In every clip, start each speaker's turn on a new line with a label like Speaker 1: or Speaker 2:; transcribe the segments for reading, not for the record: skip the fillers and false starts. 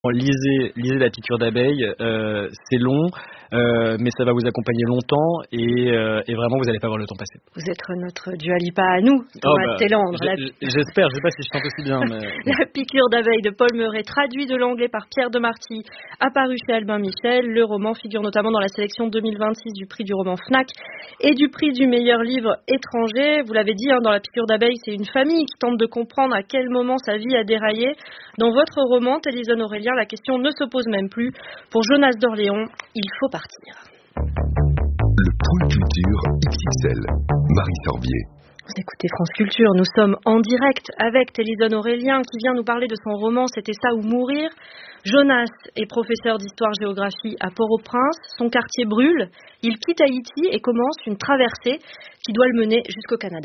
Speaker 1: Lisez La piqûre d'abeille, c'est long, mais ça va vous accompagner longtemps et vraiment vous allez pas voir le temps passer.
Speaker 2: Vous êtes notre Dua Lipa à nous, Thomas Thélandre.
Speaker 1: J'espère, je sais pas si je chante aussi bien. Mais...
Speaker 2: La piqûre d'abeille de Paul Meuret, traduit de l'anglais par Pierre Demarty, apparu chez Albin Michel. Le roman figure notamment dans la sélection 2026 du prix du roman Fnac et du prix du meilleur livre étranger. Vous l'avez dit, dans La piqûre d'abeille, c'est une famille qui tente de comprendre à quel moment sa vie a déraillé. Dans votre roman, Télisone Aurélien, la question ne se pose même plus. Pour Jonas d'Orléans, il faut partir.
Speaker 3: Le point culture XXL, Marie Sorbier.
Speaker 2: Vous écoutez France Culture, nous sommes en direct avec Télisone Aurélien qui vient nous parler de son roman C'était ça ou mourir. Jonas est professeur d'histoire-géographie à Port-au-Prince. Son quartier brûle. Il quitte Haïti et commence une traversée qui doit le mener jusqu'au Canada.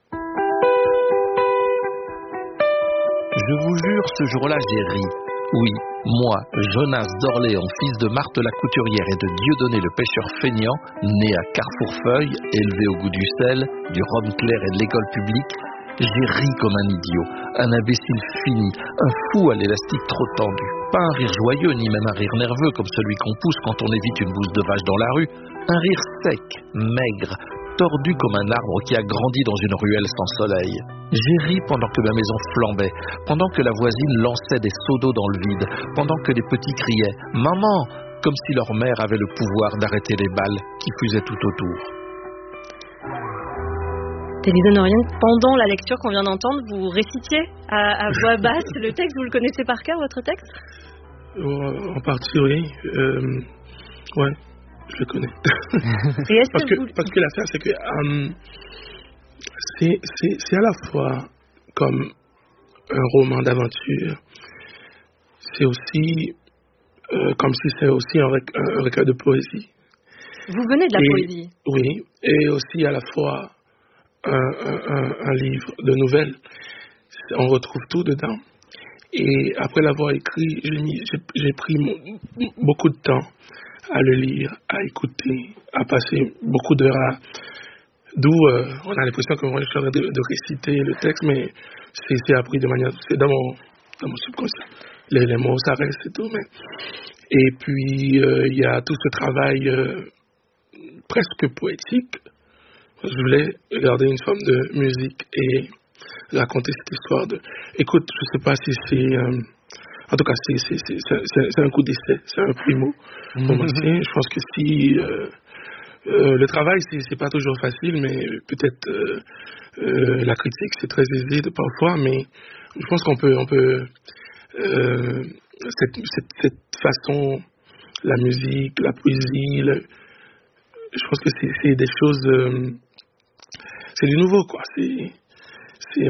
Speaker 4: Je vous jure, ce jour-là, j'ai ri. Oui, moi, Jonas d'Orléans, fils de Marthe la couturière et de Dieudonné le pêcheur feignant, né à Carrefourfeuille, élevé au goût du sel, du rhum clair et de l'école publique, j'ai ri comme un idiot, un imbécile fini, un fou à l'élastique trop tendu. Pas un rire joyeux, ni même un rire nerveux comme celui qu'on pousse quand on évite une bouse de vache dans la rue, un rire sec, maigre, tordu comme un arbre qui a grandi dans une ruelle sans soleil. J'ai ri pendant que ma maison flambait, pendant que la voisine lançait des seaux d'eau dans le vide, pendant que les petits criaient « Maman !» comme si leur mère avait le pouvoir d'arrêter les balles qui fusaient tout autour.
Speaker 2: Télisone Aurélien, pendant la lecture qu'on vient d'entendre, vous récitiez à voix basse le texte. Vous le connaissez par cœur, votre texte?
Speaker 5: En partie, oui. Ouais. Je le connais.
Speaker 2: Et
Speaker 5: parce que l'affaire, c'est que c'est à la fois comme un roman d'aventure, c'est aussi comme si c'est aussi un recueil de poésie.
Speaker 2: Vous venez de la poésie.
Speaker 5: Oui, et aussi à la fois un livre de nouvelles. On retrouve tout dedans. Et après l'avoir écrit, j'ai pris beaucoup de temps à le lire, à écouter, à passer beaucoup d'heures d'où on a l'impression que moi je suis en train de réciter le texte, mais c'est appris de manière... C'est dans mon subconscient. Les mots, ça reste et tout. Et puis, il y a tout ce travail presque poétique. Je voulais garder une forme de musique et raconter cette histoire de... Écoute, je sais pas si c'est... En tout cas, c'est un coup d'essai, c'est un primo romancier. Je pense que si le travail, c'est pas toujours facile, mais peut-être la critique, c'est très aisé de parfois, mais je pense qu'on peut cette façon, la musique, la poésie, je pense que c'est des choses, c'est du nouveau, quoi. C'est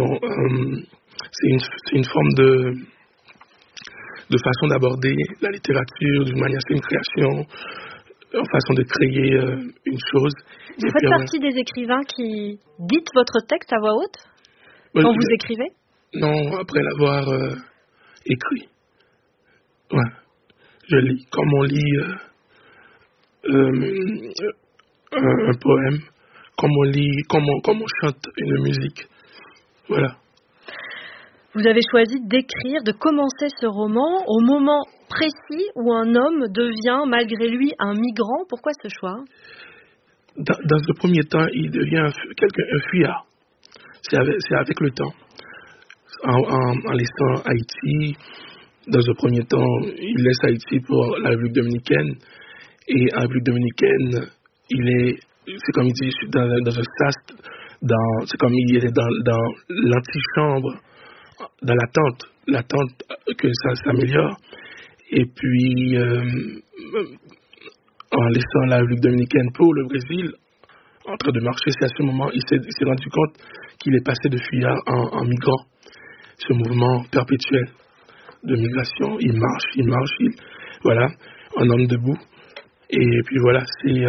Speaker 5: une forme de façon d'aborder la littérature, d'une manière, c'est une création, en façon de créer une chose.
Speaker 2: Vous faites partie des écrivains qui dites votre texte à voix haute quand vous écrivez?
Speaker 5: Non, après l'avoir écrit. Ouais, je lis. Comme on lit un poème, comme on lit, comme on chante une musique. Voilà.
Speaker 2: Vous avez choisi d'écrire, de commencer ce roman au moment précis où un homme devient, malgré lui, un migrant. Pourquoi ce choix?
Speaker 5: Dans le premier temps, il devient un fuyard. C'est avec le temps. En laissant Haïti, dans un premier temps, il laisse Haïti pour la République dominicaine. Et en République dominicaine, c'est comme il dit, je suis dans un sas, c'est comme il est dans l'antichambre, dans l'attente que ça s'améliore. Et puis, en laissant la République dominicaine pour le Brésil, en train de marcher, c'est à ce moment il s'est rendu compte qu'il est passé de fuyard en migrant. Ce mouvement perpétuel de migration, il marche, voilà, un homme debout. Et puis voilà,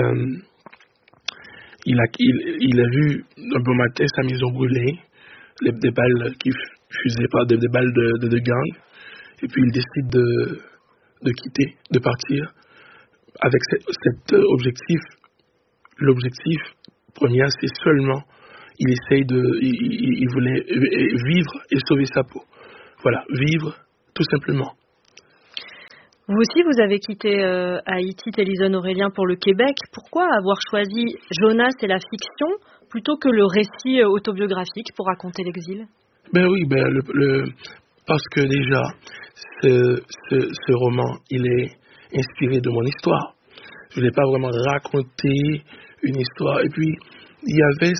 Speaker 5: il a vu un beau matin sa maison brûler, des balles qui fusaient par des balles de gang. Et puis il décide de quitter, de partir avec cet objectif. L'objectif premier, c'est seulement, il voulait vivre et sauver sa peau. Voilà, vivre tout simplement.
Speaker 2: Vous aussi, vous avez quitté Haïti, Télison Aurélien, pour le Québec. Pourquoi avoir choisi Jonas et la fiction plutôt que le récit autobiographique pour raconter l'exil?
Speaker 5: Oui, parce que déjà, ce roman, il est inspiré de mon histoire. Je ne l'ai pas vraiment raconté une histoire. Et puis, il y avait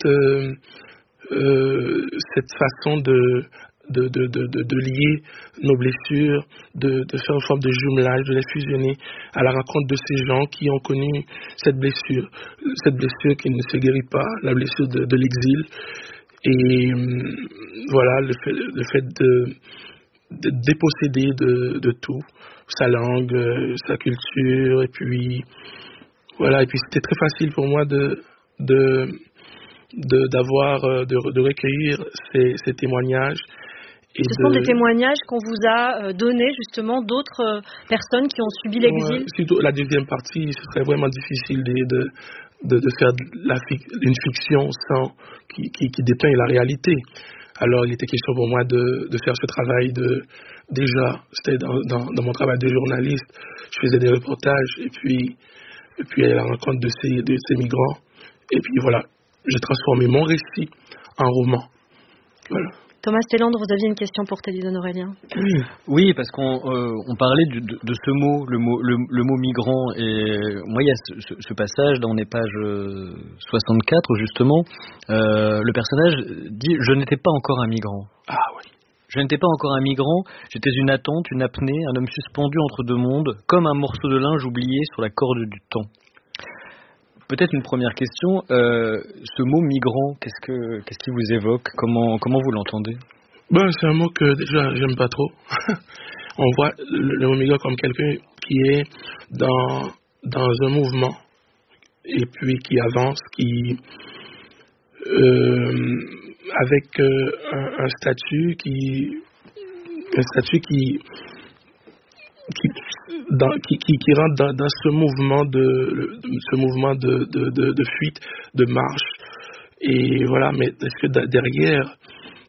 Speaker 5: cette façon de lier nos blessures, de faire une forme de jumelage, de les fusionner à la rencontre de ces gens qui ont connu cette blessure qui ne se guérit pas, la blessure de l'exil. Et voilà, le fait de déposséder de tout, sa langue, sa culture, et puis voilà, et puis c'était très facile pour moi de recueillir ces témoignages.
Speaker 2: Ce sont des témoignages qu'on vous a donnés justement d'autres personnes qui ont subi l'exil.
Speaker 5: Ouais, surtout la deuxième partie, ce serait vraiment difficile de faire une fiction qui dépeint la réalité. Alors il était question pour moi de faire ce travail déjà, c'était dans mon travail de journaliste, je faisais des reportages et puis à la rencontre de ces migrants. Et puis voilà, j'ai transformé mon récit en roman. Voilà.
Speaker 2: Thomas Thélandre, vous aviez une question pour Télison Aurélien.
Speaker 1: Oui, parce qu'on parlait de ce mot, le mot migrant. Et moi, il y a ce passage dans les pages 64, justement. Le personnage dit « Je n'étais pas encore un migrant ».
Speaker 5: Ah oui.
Speaker 1: Je n'étais pas encore un migrant, j'étais une attente, une apnée, un homme suspendu entre deux mondes, comme un morceau de linge oublié sur la corde du temps. Peut-être une première question, ce mot migrant, qu'est-ce qui vous évoque? Comment vous l'entendez?
Speaker 5: C'est un mot que déjà j'aime pas trop. On voit le mot migrant comme quelqu'un qui est dans un mouvement et puis qui avance, avec un statut qui rentre dans ce mouvement de fuite, de marche. Et voilà, mais est-ce que derrière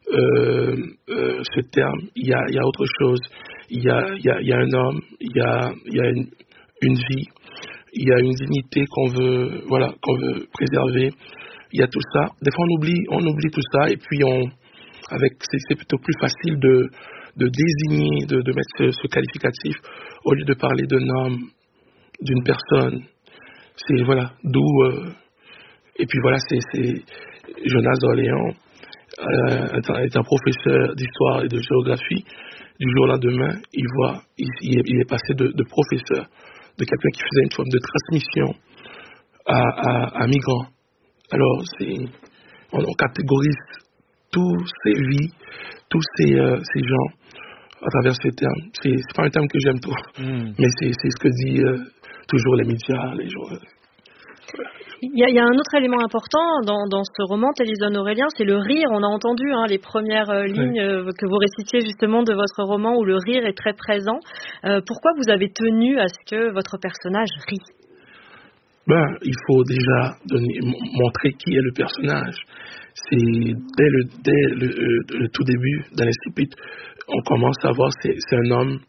Speaker 5: ce terme, il y a autre chose? Il y a un homme, il y a une vie, il y a une dignité qu'on veut préserver. Il y a tout ça. Des fois, on oublie tout ça, et puis c'est plutôt plus facile de désigner, de mettre ce qualificatif au lieu de parler d'un homme, d'une personne. C'est voilà, d'où et puis voilà, c'est Jonas d'Orléans, étant professeur d'histoire et de géographie, du jour au lendemain, il est passé de professeur, de quelqu'un qui faisait une forme de transmission à migrants. Alors on catégorise tous ces vies, tous ces gens à travers ces termes. C'est pas un terme que j'aime trop, mais c'est ce que disent toujours les médias, les gens.
Speaker 2: Il y a un autre élément important dans ce roman, Télison Aurélien, c'est le rire. On a entendu les premières lignes que vous récitiez justement de votre roman où le rire est très présent. Pourquoi vous avez tenu à ce que votre personnage rit?
Speaker 5: Il faut déjà montrer qui est le personnage. C'est dès le tout début, dans l'incipit, on commence à voir c'est un homme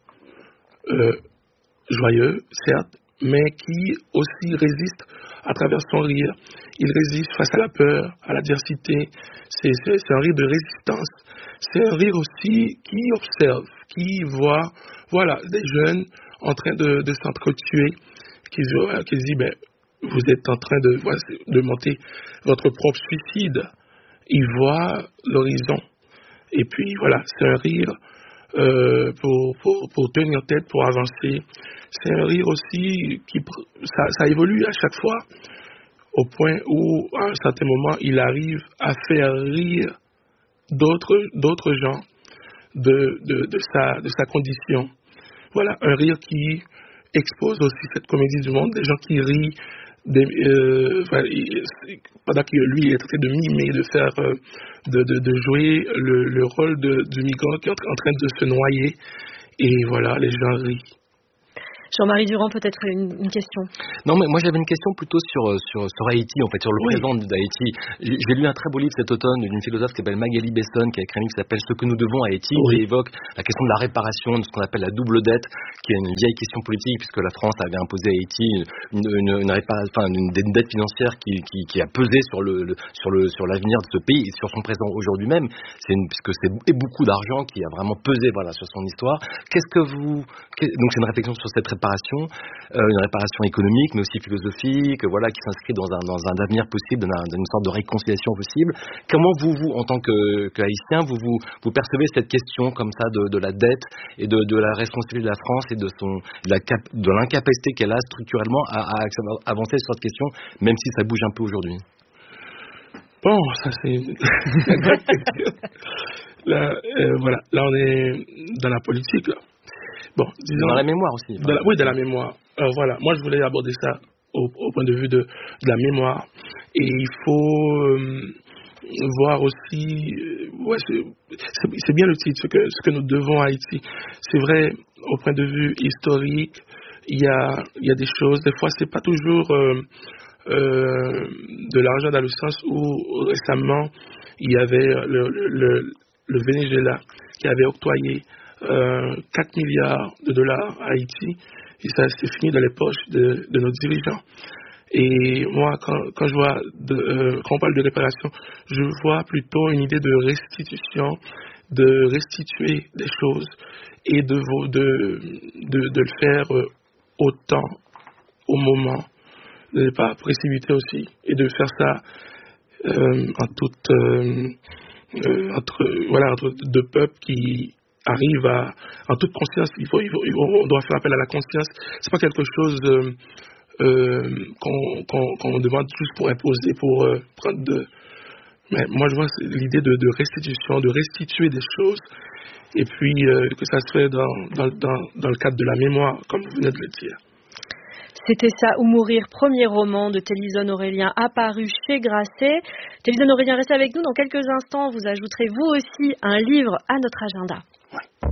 Speaker 5: joyeux, certes, mais qui aussi résiste à travers son rire. Il résiste face à la peur, à l'adversité. C'est un rire de résistance. C'est un rire aussi qui observe, qui voit, voilà, des jeunes en train de s'entretuer, qui se disent, vous êtes en train de monter votre propre suicide. Il voit l'horizon. Et puis voilà, c'est un rire pour tenir tête, pour avancer. C'est un rire aussi ça évolue à chaque fois, au point où à un certain moment il arrive à faire rire d'autres gens de sa condition. Voilà, un rire qui expose aussi cette comédie du monde, des gens qui rient pendant que lui est en train de mimer, de faire de jouer le rôle du migrant qui est en train de se noyer, et voilà, les gens rient.
Speaker 2: Jean-Marie Durand, peut-être une question.
Speaker 6: Non, mais moi j'avais une question plutôt sur Haïti, en fait, sur le présent d'Haïti. J'ai lu un très beau livre cet automne d'une philosophe qui s'appelle Magali Besson, qui a écrit un livre qui s'appelle Ce que nous devons à Haïti, qui évoque la question de la réparation, de ce qu'on appelle la double dette, qui est une vieille question politique, puisque la France avait imposé à Haïti une dette financière qui a pesé sur l'avenir de ce pays et sur son présent aujourd'hui même. Puisque c'est beaucoup d'argent qui a vraiment pesé sur son histoire. Donc c'est une réflexion sur cette réparation, une réparation économique, mais aussi philosophique, qui s'inscrit dans un avenir possible, dans une sorte de réconciliation possible. Comment vous en tant que haïtien, vous percevez cette question comme ça de la dette et de la responsabilité de la France et de l'incapacité qu'elle a structurellement à avancer sur cette question, même si ça bouge un peu aujourd'hui?
Speaker 5: Bon, ça c'est une bonne question. Là, là on est dans la politique, là. Bon, disons,
Speaker 6: dans la mémoire aussi.
Speaker 5: Oui, dans la mémoire. Moi je voulais aborder ça au point de vue de la mémoire. Et il faut voir aussi, c'est bien le titre, ce que nous devons à Haïti. C'est vrai, au point de vue historique, il y a des choses, des fois c'est pas toujours de l'argent dans le sens où récemment il y avait le Venezuela qui avait octroyé 4 milliards de dollars à Haïti, et ça s'est fini dans les poches de nos dirigeants. Et moi, quand je vois quand on parle de réparation, je vois plutôt une idée de restitution, de restituer des choses et de le faire au temps, au moment, de ne pas précipiter aussi, et de faire ça entre deux peuples qui arrivent en toute conscience. On doit faire appel à la conscience. C'est pas quelque chose qu'on demande juste pour imposer, pour prendre de. Mais moi je vois l'idée de restitution, de restituer des choses, et puis que ça se fait dans le cadre de la mémoire, comme vous venez de le dire.
Speaker 2: C'était ça, ou mourir, premier roman de Télisone Aurélien, apparu chez Grasset. Télisone Aurélien, restez avec nous. Dans quelques instants, vous ajouterez vous aussi un livre à notre agenda. Ouais.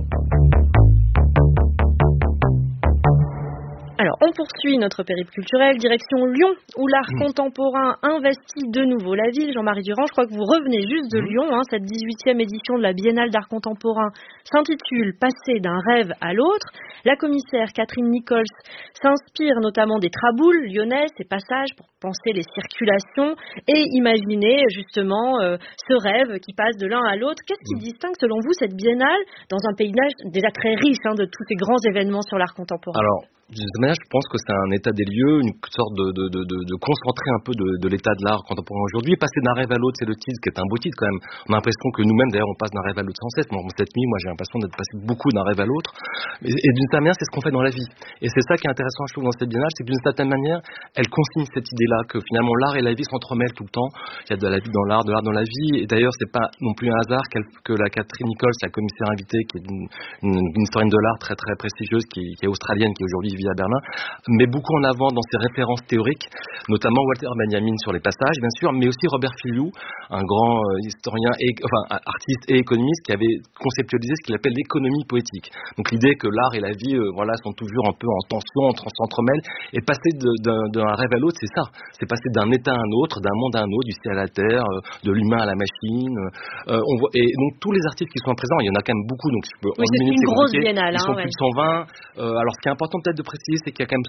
Speaker 2: Alors, on poursuit notre périple culturel, direction Lyon, où l'art contemporain investit de nouveau la ville. Jean-Marie Durand, je crois que vous revenez juste de Lyon. Cette 18e édition de la Biennale d'art contemporain s'intitule « Passer d'un rêve à l'autre ». La commissaire Catherine Nichols s'inspire notamment des traboules lyonnaises, ces passages pour penser les circulations et imaginer justement ce rêve qui passe de l'un à l'autre. Qu'est-ce qui distingue selon vous cette Biennale dans un paysage déjà très riche de tous ces grands événements sur l'art contemporain?
Speaker 6: Alors, d'une manière, je pense que c'est un état des lieux, une sorte de concentrer un peu de l'état de l'art contemporain aujourd'hui. Passer d'un rêve à l'autre, c'est le titre, qui est un beau titre quand même. On a l'impression que nous-mêmes, d'ailleurs, on passe d'un rêve à l'autre sans cesse. Cette nuit, moi, j'ai l'impression d'être passé beaucoup d'un rêve à l'autre. Et d'une certaine manière, c'est ce qu'on fait dans la vie. Et c'est ça qui est intéressant, je trouve, dans cette biennale, c'est que d'une certaine manière, elle consigne cette idée-là, que finalement, l'art et la vie s'entremêlent tout le temps. Il y a de la vie dans l'art, de l'art dans la vie. Et d'ailleurs, c'est pas non plus un hasard que la Catherine Nichols, la commissaire invitée, qui est une historienne de l'art très, très prestigieuse, qui est australienne, qui aujourd'hui vit à Berlin, met beaucoup en avant dans ses références théoriques, notamment Walter Benjamin sur les passages, bien sûr, mais aussi Robert Filliou, un grand historien, artiste et économiste, qui avait conceptualisé ce qu'il appelle l'économie poétique. Donc l'idée que l'art et la vie, sont toujours un peu en tension, s'entremêlent, et passer d'un rêve à l'autre, c'est ça. C'est passer d'un état à un autre, d'un monde à un autre, du ciel à la terre, de l'humain à la machine. Et donc tous les artistes qui sont présents, il y en a quand même beaucoup. Donc
Speaker 2: c'est une grosse biennale.
Speaker 6: Ils sont plus de 120. Alors ce qui est important peut-être de préciser, c'est qu'il y a quand même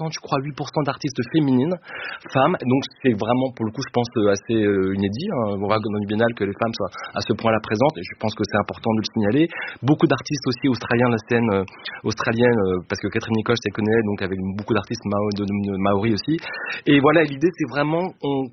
Speaker 6: 8% d'artistes féminines, femmes, donc c'est vraiment pour le coup je pense assez inédit, on va dans une biennale que les femmes soient à ce point-là présentes, et je pense que c'est important de le signaler. Beaucoup d'artistes aussi australiens, la scène australienne, parce que Catherine Nichols elle connaît, donc avec beaucoup d'artistes maoris aussi, et voilà, l'idée c'est vraiment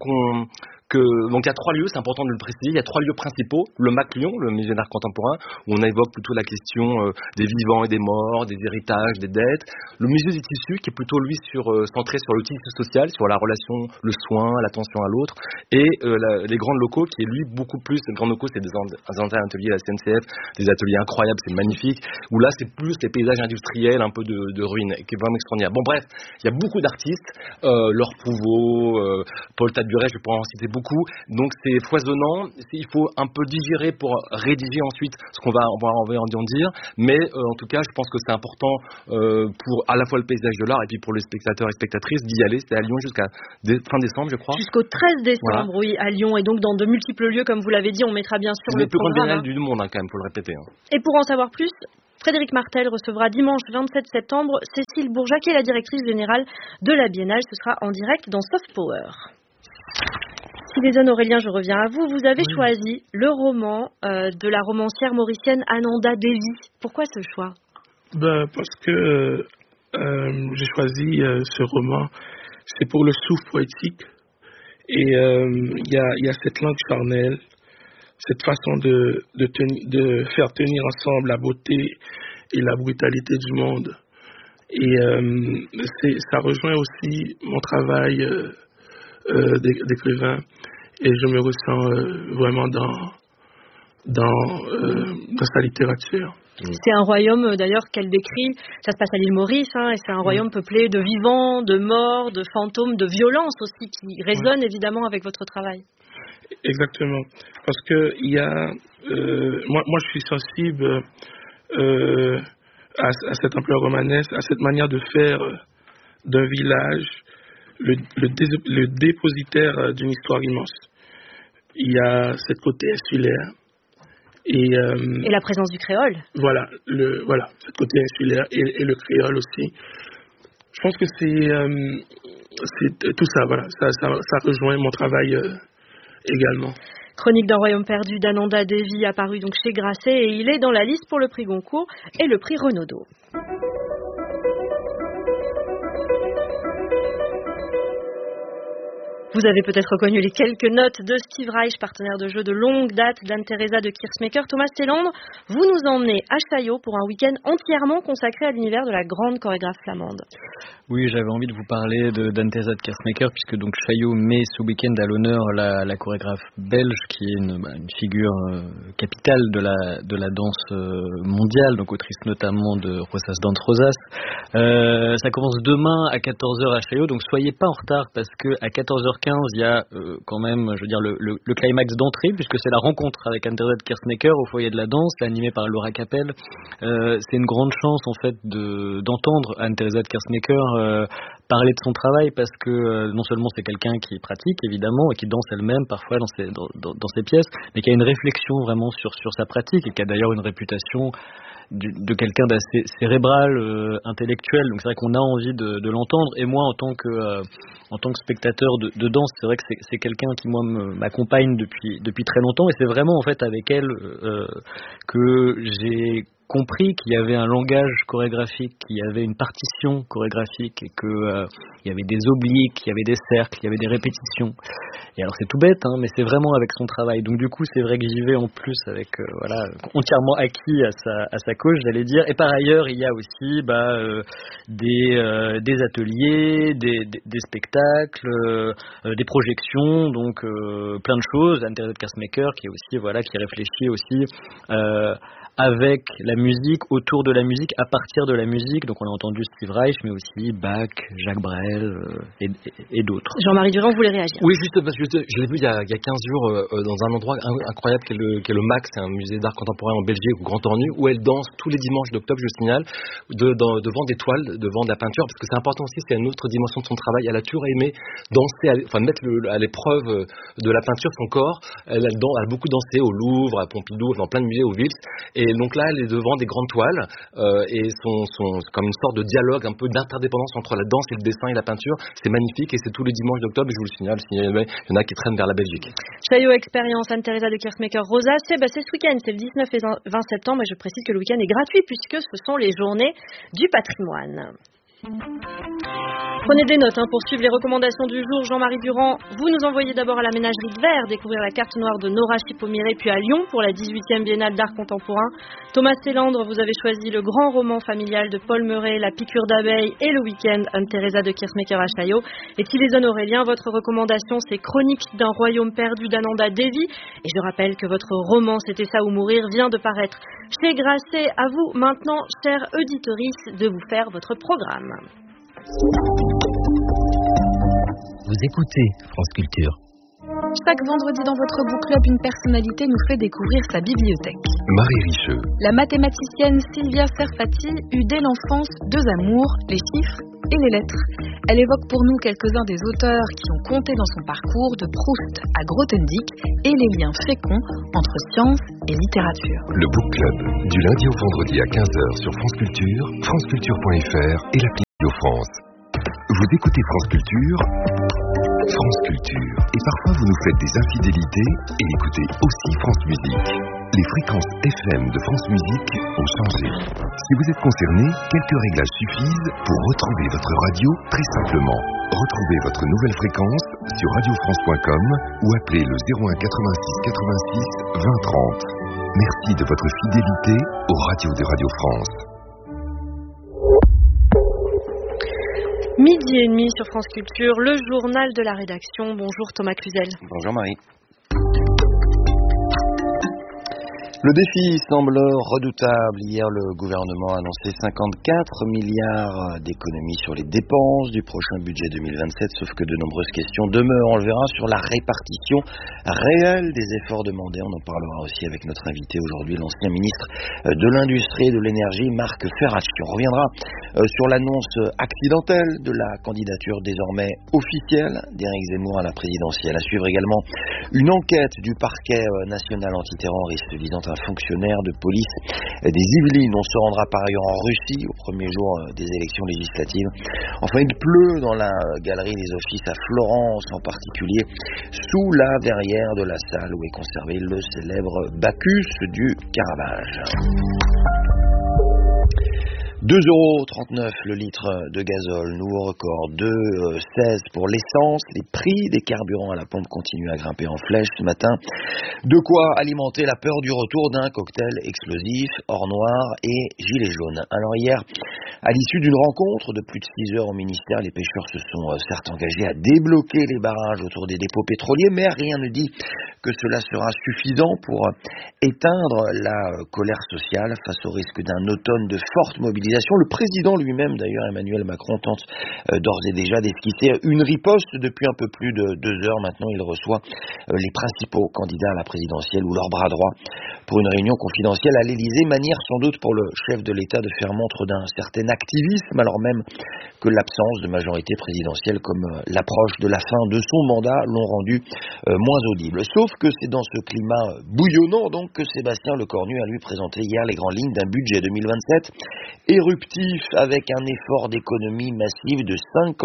Speaker 6: donc il y a 3 lieux, c'est important de le préciser, il y a 3 lieux principaux, le MAC Lyon, le musée d'art contemporain, où on évoque plutôt la question des vivants et des morts, des héritages, des dettes, le musée du tissu qui est plutôt lui centré sur le tissu social, sur la relation, le soin, l'attention à l'autre, et les grands locaux qui est lui beaucoup plus, les grands locaux c'est des anciens ateliers à la SNCF, des ateliers incroyables, c'est magnifique, où là c'est plus les paysages industriels, un peu de ruines, qui est vraiment extraordinaire. Bon bref, il y a beaucoup d'artistes, Laure Prouveau, Paul Taburet, je pourrais en citer beaucoup, beaucoup. Donc c'est foisonnant. Il faut un peu digérer pour rédiger ensuite ce qu'on va en dire. Mais en tout cas, je pense que c'est important pour à la fois le paysage de l'art et puis pour les spectateurs et spectatrices d'y aller. C'est à Lyon jusqu'à fin décembre, je crois.
Speaker 2: Jusqu'au 13 décembre,
Speaker 6: voilà.
Speaker 2: Oui, à Lyon. Et donc dans de multiples lieux, comme vous l'avez dit, on mettra bien sûr le
Speaker 6: plus grande
Speaker 2: programme.
Speaker 6: biennale du monde, quand même, faut le répéter.
Speaker 2: Et pour en savoir plus, Frédéric Martel recevra dimanche 27 septembre Cécile Bourgeat, qui est la directrice générale de la Biennale. Ce sera en direct dans Soft Power. Sylvain Aurélien, je reviens à vous. Vous avez choisi le roman de la romancière mauricienne Ananda Devi. Pourquoi ce choix ?
Speaker 5: Parce que j'ai choisi ce roman, c'est pour le souffle poétique. Et il y a cette langue charnelle, cette façon de faire tenir ensemble la beauté et la brutalité du monde. Et ça rejoint aussi mon travail d'écrivain. Et je me ressens vraiment dans sa littérature.
Speaker 2: C'est un royaume d'ailleurs qu'elle décrit, ça se passe à l'île Maurice, et c'est un royaume peuplé de vivants, de morts, de fantômes, de violences aussi, qui résonnent évidemment avec votre travail.
Speaker 5: Exactement, parce que il y a, moi je suis sensible à cette ampleur romanesque, à cette manière de faire d'un village le dépositaire d'une histoire immense. Il y a cette côté insulaire. Et
Speaker 2: la présence du créole.
Speaker 5: Voilà, ce côté insulaire et le créole aussi. Je pense que c'est tout ça, voilà, ça rejoint mon travail également.
Speaker 2: Chronique d'un royaume perdu d'Ananda Devi, apparu donc chez Grasset, et il est dans la liste pour le prix Goncourt et le prix Renaudot. Vous avez peut-être reconnu les quelques notes de Steve Reich, partenaire de jeu de longue date d'Anne-Theresa de Keersmaeker. Thomas Telandre, vous nous emmenez à Chaillot pour un week-end entièrement consacré à l'univers de la grande chorégraphe flamande.
Speaker 1: Oui, j'avais envie de vous parler d'Anne-Theresa de Keersmaeker, puisque donc Chaillot met ce week-end à l'honneur la chorégraphe belge, qui est une figure capitale de la danse mondiale, donc autrice notamment de Rosas Dance Rosas. Ça commence demain à 14h à Chaillot, donc soyez pas en retard, parce que à 14h15, il y a quand même, je veux dire, le climax d'entrée, puisque c'est la rencontre avec Anne-Theresa de Keersmaeker au foyer de la danse, animée par Laura Capel. C'est une grande chance en fait d'entendre Anne-Theresa de Keersmaeker parler de son travail, parce que non seulement c'est quelqu'un qui pratique évidemment et qui danse elle-même parfois dans ses pièces, mais qui a une réflexion vraiment sur sa pratique, et qui a d'ailleurs une réputation de quelqu'un d'assez cérébral, intellectuel. Donc c'est vrai qu'on a envie de l'entendre, et moi en tant que spectateur de danse, c'est vrai que c'est quelqu'un qui moi m'accompagne depuis très longtemps, et c'est vraiment en fait avec elle que j'ai compris qu'il y avait un langage chorégraphique, qu'il y avait une partition chorégraphique, et que il y avait des obliques, il y avait des cercles, il y avait des répétitions. Et alors c'est tout bête, mais c'est vraiment avec son travail. Donc du coup c'est vrai que j'y vais en plus avec entièrement acquis à sa cause, j'allais dire. Et par ailleurs il y a aussi des ateliers, des spectacles, des projections, donc plein de choses. Anne-Theresa de Keersmaeker qui est aussi qui réfléchit aussi avec la musique, autour de la musique, à partir de la musique. Donc on a entendu Steve Reich, mais aussi Bach, Jacques Brel et d'autres.
Speaker 2: Jean-Marie Durand voulait réagir.
Speaker 6: Oui, juste parce que je l'ai vu il y a 15 jours dans un endroit incroyable qui est le MAC, c'est un musée d'art contemporain en Belgique, au Grand Ornu, où elle danse tous les dimanches d'octobre, je signale, devant des toiles, devant de la peinture, parce que c'est important aussi, c'est une autre dimension de son travail. Elle a toujours aimé danser, mettre à l'épreuve de la peinture son corps. Elle a beaucoup dansé au Louvre, à Pompidou, dans plein de musées, au Vils. Et donc là, elle est devant des grandes toiles et c'est comme une sorte de dialogue, un peu d'interdépendance entre la danse et le dessin et la peinture. C'est magnifique, et c'est tous les dimanches d'octobre, et je vous le signale, il y en a qui traînent vers la Belgique.
Speaker 2: Chaillot Expérience, Anne-Theresa de Keersmaeker Rosas, c'est ce week-end, c'est le 19 et 20 septembre, et je précise que le week-end est gratuit puisque ce sont les journées du patrimoine. Prenez des notes pour suivre les recommandations du jour. Jean-Marie Durand, vous nous envoyez d'abord à la ménagerie de Verre découvrir la carte noire de Nora Chipomiré, puis à Lyon pour la 18e Biennale d'art contemporain. Thomas Telandre, vous avez choisi le grand roman familial de Paul Meuret, La piqûre d'abeille, et le week-end Anne-Theresa de Keersmaeker à Chaillot. Et Sylvain Aurélien, votre recommandation, c'est Chronique d'un royaume perdu d'Ananda Devi. Et je rappelle que votre roman C'était ça ou mourir vient de paraître chez Grasset. À vous maintenant, chers auditoristes, de vous faire votre programme.
Speaker 7: Vous écoutez France Culture. Chaque vendredi dans votre book club, une personnalité nous fait découvrir sa bibliothèque.
Speaker 3: Marie Richeux.
Speaker 7: La mathématicienne Sylvia Serfati eut dès l'enfance deux amours, les chiffres et les lettres. Elle évoque pour nous quelques-uns des auteurs qui ont compté dans son parcours, de Proust à Grothendieck, et les liens féconds entre science et littérature.
Speaker 3: Le book club, du lundi au vendredi à 15h sur France Culture, franceculture.fr et l'appli Radio France. Vous écoutez France Culture, et parfois vous nous faites des infidélités et écoutez aussi France Musique. Les fréquences FM de France Musique ont changé. Si vous êtes concerné, quelques réglages suffisent pour retrouver votre radio très simplement. Retrouvez votre nouvelle fréquence sur radiofrance.com ou appelez le 01 86 86 20 30. Merci de votre fidélité aux radios de Radio France.
Speaker 2: Midi et demi sur France Culture, le journal de la rédaction. Bonjour Thomas Cluzel.
Speaker 8: Bonjour Marie. Le défi semble redoutable. Hier, le gouvernement a annoncé 54 milliards d'économies sur les dépenses du prochain budget 2027, sauf que de nombreuses questions demeurent. On le verra sur la répartition réelle des efforts demandés. On en parlera aussi avec notre invité aujourd'hui, l'ancien ministre de l'Industrie et de l'Énergie, Marc Ferracci. On reviendra sur l'annonce accidentelle de la candidature désormais officielle d'Éric Zemmour à la présidentielle. À suivre également une enquête du parquet national antiterroriste visant un fonctionnaire de police des Yvelines. On se rendra par ailleurs en Russie au premier jour des élections législatives. Enfin, il pleut dans la galerie des offices à Florence, en particulier sous la verrière de la salle où est conservé le célèbre Bacchus du Caravage. 2,39 € le litre de gazole, nouveau record, 2,16 € pour l'essence. Les prix des carburants à la pompe continuent à grimper en flèche ce matin. De quoi alimenter la peur du retour d'un cocktail explosif, or noir et gilet jaune. Alors hier, à l'issue d'une rencontre de plus de 6 heures au ministère, les pêcheurs se sont certes engagés à débloquer les barrages autour des dépôts pétroliers, mais rien ne dit que cela sera suffisant pour éteindre la colère sociale face au risque d'un automne de forte mobilisation. Le président lui-même, d'ailleurs Emmanuel Macron, tente d'ores et déjà d'esquisser une riposte depuis un peu plus de 2 heures. Maintenant, il reçoit les principaux candidats à la présidentielle ou leur bras droit pour une réunion confidentielle à l'Élysée, manière sans doute pour le chef de l'État de faire montre d'un certain activisme, alors même que l'absence de majorité présidentielle comme l'approche de la fin de son mandat l'ont rendu moins audible. Sauf que c'est dans ce climat bouillonnant donc que Sébastien Lecornu a lui présenté hier les grandes lignes d'un budget 2027 éruptif avec un effort d'économie massive de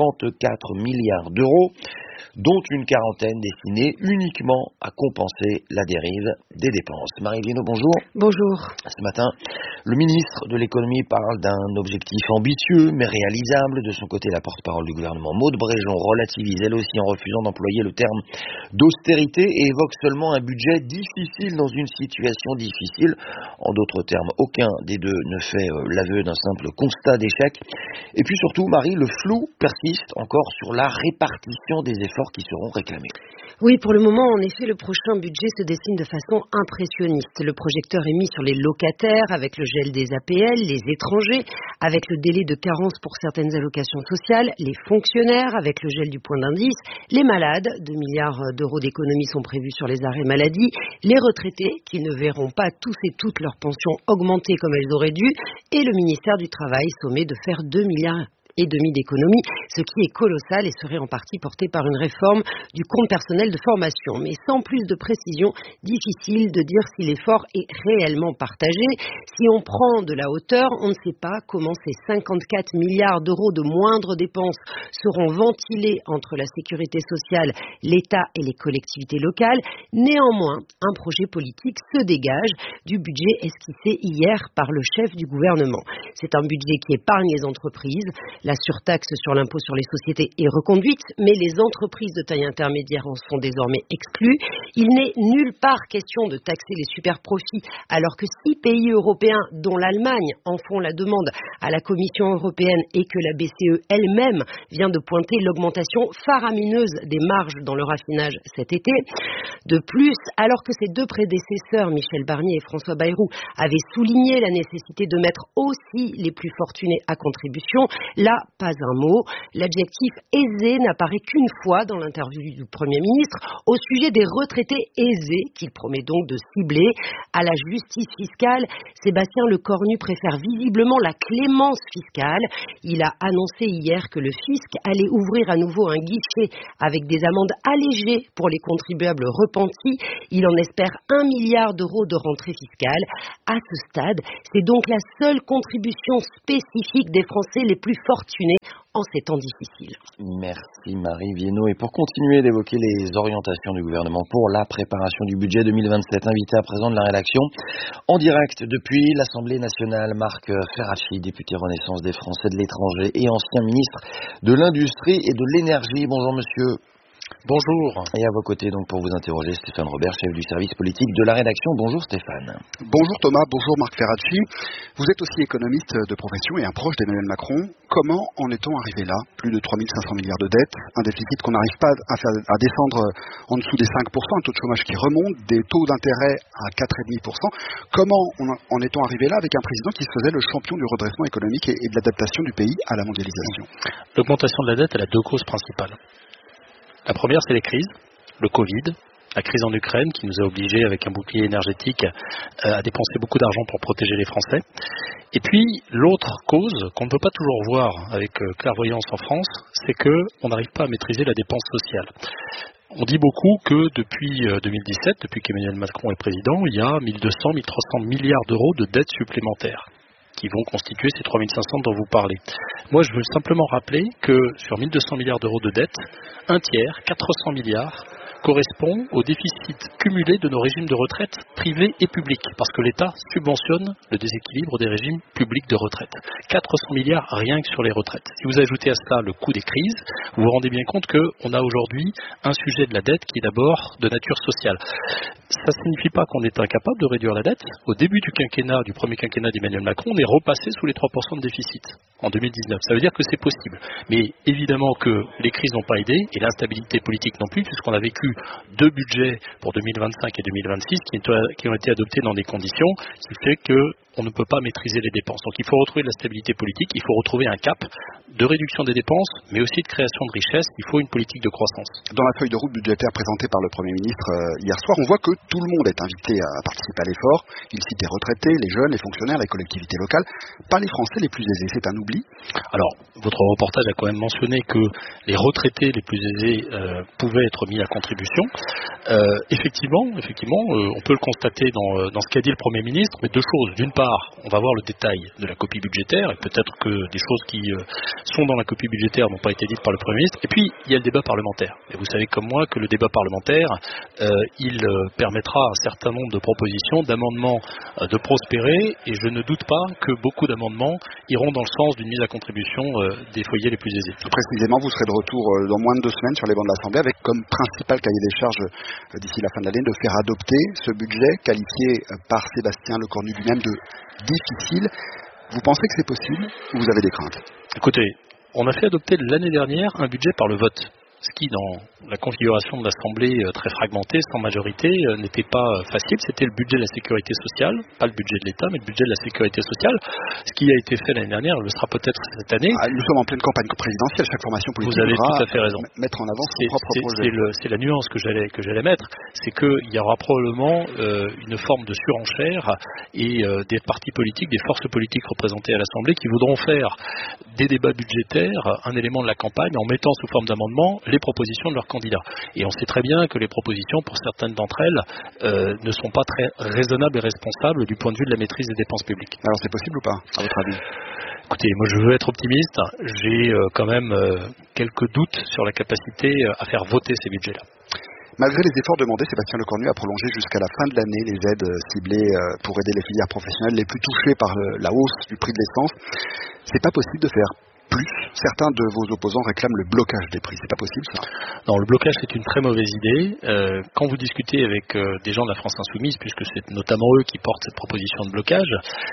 Speaker 8: 54 milliards d'euros, dont une quarantaine destinée uniquement à compenser la dérive des dépenses. Marie Viennot, bonjour.
Speaker 9: Bonjour.
Speaker 8: Ce matin, le ministre de l'économie parle d'un objectif ambitieux mais réalisable. De son côté, la porte-parole du gouvernement, Maud Bréjon, relativise elle aussi en refusant d'employer le terme d'austérité et évoque seulement un budget difficile dans une situation difficile. En d'autres termes, aucun des deux ne fait l'aveu d'un simple constat d'échec. Et puis surtout, Marie, le flou persiste encore sur la répartition des efforts qui seront réclamés.
Speaker 9: Oui, pour le moment, en effet, le prochain budget se dessine de façon impressionniste. Le projecteur est mis sur les locataires avec le gel des APL, les étrangers avec le délai de carence pour certaines allocations sociales, les fonctionnaires avec le gel du point d'indice, les malades, 2 milliards d'euros d'économies sont prévus sur les arrêts maladie, les retraités qui ne verront pas tous et toutes leurs pensions augmenter comme elles auraient dû, et le ministère du Travail sommé de faire 2 milliards et demi d'économie, ce qui est colossal et serait en partie porté par une réforme du compte personnel de formation. Mais sans plus de précision, difficile de dire si l'effort est réellement partagé. Si on prend de la hauteur, on ne sait pas comment ces 54 milliards d'euros de moindres dépenses seront ventilés entre la sécurité sociale, l'État et les collectivités locales. Néanmoins, un projet politique se dégage du budget esquissé hier par le chef du gouvernement. C'est un budget qui épargne les entreprises. La surtaxe sur l'impôt sur les sociétés est reconduite, mais les entreprises de taille intermédiaire en sont désormais exclues. Il n'est nulle part question de taxer les superprofits, alors que 6 pays européens, dont l'Allemagne, en font la demande à la Commission européenne et que la BCE elle-même vient de pointer l'augmentation faramineuse des marges dans le raffinage cet été. De plus, alors que ses deux prédécesseurs, Michel Barnier et François Bayrou, avaient souligné la nécessité de mettre aussi les plus fortunés à contribution, là là, pas un mot. L'adjectif aisé n'apparaît qu'une fois dans l'interview du Premier ministre au sujet des retraités aisés, qu'il promet donc de cibler. À la justice fiscale, Sébastien Lecornu préfère visiblement la clémence fiscale. Il a annoncé hier que le fisc allait ouvrir à nouveau un guichet avec des amendes allégées pour les contribuables repentis. Il en espère 1 milliard d'euros de rentrée fiscale. À ce stade, c'est donc la seule contribution spécifique des Français les plus fortunés en ces temps difficiles.
Speaker 8: Merci Marie Viennot. Et pour continuer d'évoquer les orientations du gouvernement pour la préparation du budget 2027, invité à présent de la rédaction en direct depuis l'Assemblée nationale, Marc Ferracci, député Renaissance des Français de l'étranger et ancien ministre de l'Industrie et de l'Énergie. Bonjour monsieur.
Speaker 10: Bonjour.
Speaker 8: Et à vos côtés, donc, pour vous interroger, Stéphane Robert, chef du service politique de la rédaction. Bonjour Stéphane.
Speaker 10: Bonjour Thomas, bonjour Marc Ferracci. Vous êtes aussi économiste de profession et un proche d'Emmanuel Macron. Comment en est-on arrivé là? Plus de 3500 milliards de dettes, un déficit qu'on n'arrive pas à descendre en dessous des 5%, un taux de chômage qui remonte, des taux d'intérêt à 4,5%. Comment en est-on arrivé là avec un président qui se faisait le champion du redressement économique et de l'adaptation du pays à la mondialisation?
Speaker 11: L'augmentation de la dette, elle a 2 causes principales. La première, c'est les crises, le Covid, la crise en Ukraine qui nous a obligés, avec un bouclier énergétique, à dépenser beaucoup d'argent pour protéger les Français. Et puis, l'autre cause qu'on ne peut pas toujours voir avec clairvoyance en France, c'est qu'on n'arrive pas à maîtriser la dépense sociale. On dit beaucoup que depuis 2017, depuis qu'Emmanuel Macron est président, il y a 1200-1300 milliards d'euros de dettes supplémentaires qui vont constituer ces 3500 dont vous parlez. Moi, je veux simplement rappeler que sur 1200 milliards d'euros de dettes, un tiers, 400 milliards, correspond au déficit cumulé de nos régimes de retraite privés et publics, parce que l'État subventionne le déséquilibre des régimes publics de retraite. 400 milliards rien que sur les retraites. Si vous ajoutez à cela le coût des crises, vous vous rendez bien compte qu'on a aujourd'hui un sujet de la dette qui est d'abord de nature sociale. Ça ne signifie pas qu'on est incapable de réduire la dette. Au début du premier quinquennat d'Emmanuel Macron, on est repassé sous les 3% de déficit en 2019. Ça veut dire que c'est possible. Mais évidemment que les crises n'ont pas aidé et l'instabilité politique non plus, puisqu'on a vécu 2 budgets pour 2025 et 2026 qui ont été adoptés dans des conditions qui fait qu'on ne peut pas maîtriser les dépenses. Donc il faut retrouver de la stabilité politique, il faut retrouver un cap de réduction des dépenses, mais aussi de création de richesse. Il faut une politique de croissance.
Speaker 10: Dans la feuille de route budgétaire présentée par le Premier ministre hier soir, on voit que tout le monde est invité à participer à l'effort. Il cite les retraités, les jeunes, les fonctionnaires, les collectivités locales, pas les Français les plus aisés. C'est un oubli?
Speaker 11: Alors, votre reportage a quand même mentionné que les retraités les plus aisés pouvaient être mis à contribution. Effectivement, on peut le constater dans ce qu'a dit le Premier ministre, mais 2 choses. D'une part, on va voir le détail de la copie budgétaire, et peut-être que des choses qui sont dans la copie budgétaire n'ont pas été dites par le Premier ministre. Et puis, il y a le débat parlementaire. Et vous savez comme moi que le débat parlementaire, il permettra à un certain nombre de propositions, d'amendements de prospérer, et je ne doute pas que beaucoup d'amendements iront dans le sens d'une mise à contribution des foyers les plus aisés.
Speaker 10: Précisément, vous serez de retour dans moins de 2 semaines sur les bancs de l'Assemblée avec comme principal cahier des charges d'ici la fin de l'année de faire adopter ce budget qualifié par Sébastien Lecornu lui-même de difficile. Vous pensez que c'est possible ou vous avez des craintes?
Speaker 11: Écoutez, on a fait adopter l'année dernière un budget par le vote, ce qui, dans la configuration de l'Assemblée très fragmentée, sans majorité, n'était pas facile. C'était le budget de la sécurité sociale, pas le budget de l'État, mais le budget de la sécurité sociale. Ce qui a été fait l'année dernière le sera peut-être cette année.
Speaker 10: Nous sommes en pleine campagne présidentielle, chaque formation politique
Speaker 11: vous avez tout à fait raison.
Speaker 10: Mettre en avant son propre projet.
Speaker 11: C'est la nuance que j'allais mettre, c'est qu'il y aura probablement une forme de surenchère et des partis politiques, des forces politiques représentées à l'Assemblée qui voudront faire des débats budgétaires un élément de la campagne en mettant sous forme d'amendement les propositions de leurs candidats. Et on sait très bien que les propositions, pour certaines d'entre elles, ne sont pas très raisonnables et responsables du point de vue de la maîtrise des dépenses publiques.
Speaker 10: Alors c'est possible ou pas, à votre avis?
Speaker 11: Écoutez, moi je veux être optimiste. J'ai quand même quelques doutes sur la capacité à faire voter ces budgets-là.
Speaker 10: Malgré les efforts demandés, Sébastien Lecornu a prolongé jusqu'à la fin de l'année les aides ciblées pour aider les filières professionnelles les plus touchées par la hausse du prix de l'essence. C'est pas possible de faire plus. Certains de vos opposants réclament le blocage des prix. C'est pas possible, ça?
Speaker 11: Non, le blocage, c'est une très mauvaise idée. Quand vous discutez avec des gens de la France Insoumise, puisque c'est notamment eux qui portent cette proposition de blocage,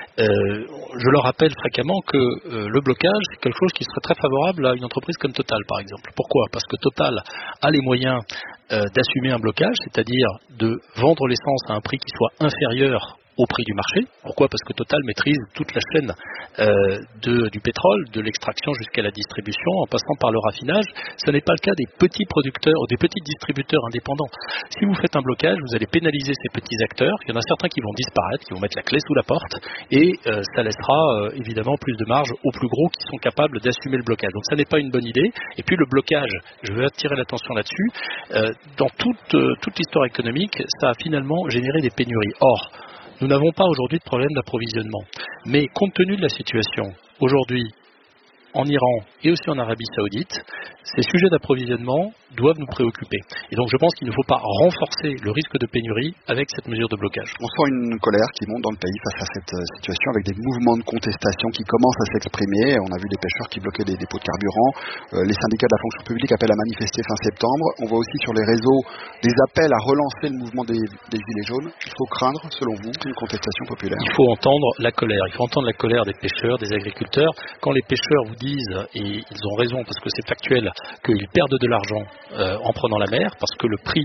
Speaker 11: je leur rappelle fréquemment que le blocage, c'est quelque chose qui serait très favorable à une entreprise comme Total, par exemple. Pourquoi? Parce que Total a les moyens d'assumer un blocage, c'est-à-dire de vendre l'essence à un prix qui soit inférieur au prix du marché. Pourquoi ? Parce que Total maîtrise toute la chaîne du pétrole, de l'extraction jusqu'à la distribution, en passant par le raffinage. Ce n'est pas le cas des petits producteurs ou des petits distributeurs indépendants. Si vous faites un blocage, vous allez pénaliser ces petits acteurs. Il y en a certains qui vont disparaître, qui vont mettre la clé sous la porte, et ça laissera évidemment plus de marge aux plus gros qui sont capables d'assumer le blocage. Donc ça n'est pas une bonne idée. Et puis le blocage, je veux attirer l'attention là-dessus, dans toute l'histoire économique, ça a finalement généré des pénuries. Or, nous n'avons pas aujourd'hui de problème d'approvisionnement. Mais compte tenu de la situation, aujourd'hui, en Iran et aussi en Arabie Saoudite, ces sujets d'approvisionnement doivent nous préoccuper. Et donc je pense qu'il ne faut pas renforcer le risque de pénurie avec cette mesure de blocage.
Speaker 10: On sent une colère qui monte dans le pays face à cette situation, avec des mouvements de contestation qui commencent à s'exprimer. On a vu des pêcheurs qui bloquaient des dépôts de carburant. Les syndicats de la fonction publique appellent à manifester fin septembre. On voit aussi sur les réseaux des appels à relancer le mouvement des gilets jaunes. Il faut craindre, selon vous, une contestation populaire.
Speaker 11: Il faut entendre la colère. Il faut entendre la colère des pêcheurs, des agriculteurs. Quand les pêcheurs vous disent, et ils ont raison parce que c'est factuel, qu'ils perdent de l'argent en prenant la mer parce que le prix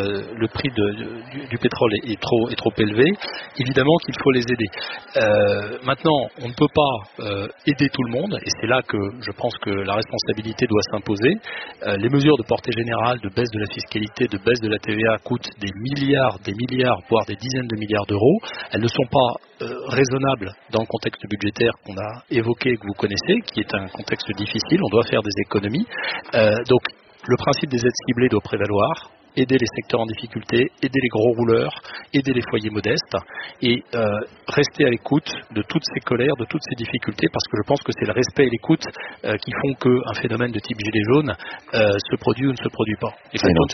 Speaker 11: du pétrole est trop élevé, évidemment qu'il faut les aider. Maintenant, on ne peut pas aider tout le monde, et c'est là que je pense que la responsabilité doit s'imposer. Les mesures de portée générale, de baisse de la fiscalité, de baisse de la TVA coûtent des milliards, voire des dizaines de milliards d'euros. Elles ne sont pas raisonnables dans le contexte budgétaire qu'on a évoqué, que vous connaissez, qui est un contexte difficile. On doit faire des économies. Donc, le principe des aides ciblées doit prévaloir. Aider les secteurs en difficulté, aider les gros rouleurs, aider les foyers modestes et rester à l'écoute de toutes ces colères, de toutes ces difficultés, parce que je pense que c'est le respect et l'écoute qui font qu'un phénomène de type gilet jaune se produit ou ne se produit pas.
Speaker 8: Et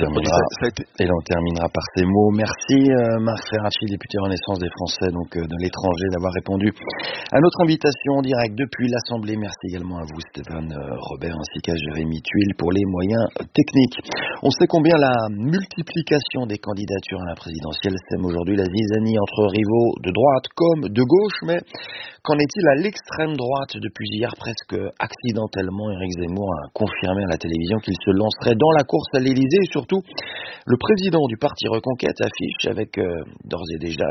Speaker 8: l'on terminera par ces mots. Merci Marc Ferracci, député Renaissance des Français donc de l'étranger, d'avoir répondu à notre invitation en direct depuis l'Assemblée. Merci également à vous Stéphane Robert ainsi qu'à Jérémy Tuile pour les moyens techniques. On sait combien la multiplication des candidatures à la présidentielle sème aujourd'hui la zizanie entre rivaux de droite comme de gauche, mais qu'en est-il à l'extrême droite? Depuis hier, presque accidentellement, Éric Zemmour a confirmé à la télévision qu'il se lancerait dans la course à l'Élysée, et surtout le président du parti Reconquête s'affiche d'ores et déjà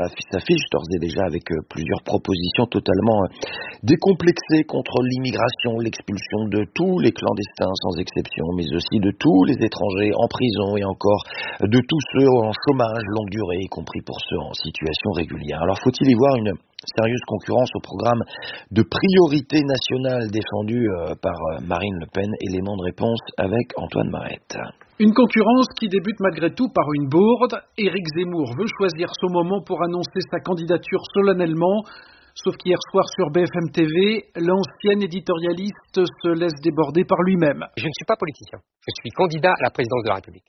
Speaker 8: avec plusieurs propositions totalement décomplexées contre l'immigration, l'expulsion de tous les clandestins sans exception, mais aussi de tous les étrangers en prison et encore de tous ceux en chômage longue durée, y compris pour ceux en situation régulière. Alors faut-il y voir une sérieuse concurrence au programme de priorité nationale défendu par Marine Le Pen? Élément de réponse avec Antoine Marette.
Speaker 12: Une concurrence qui débute malgré tout par une bourde. Éric Zemmour veut choisir ce moment pour annoncer sa candidature solennellement. Sauf qu'hier soir sur BFM TV, l'ancien éditorialiste se laisse déborder par lui-même.
Speaker 13: Je ne suis pas politicien. Je suis candidat à la présidence de la République.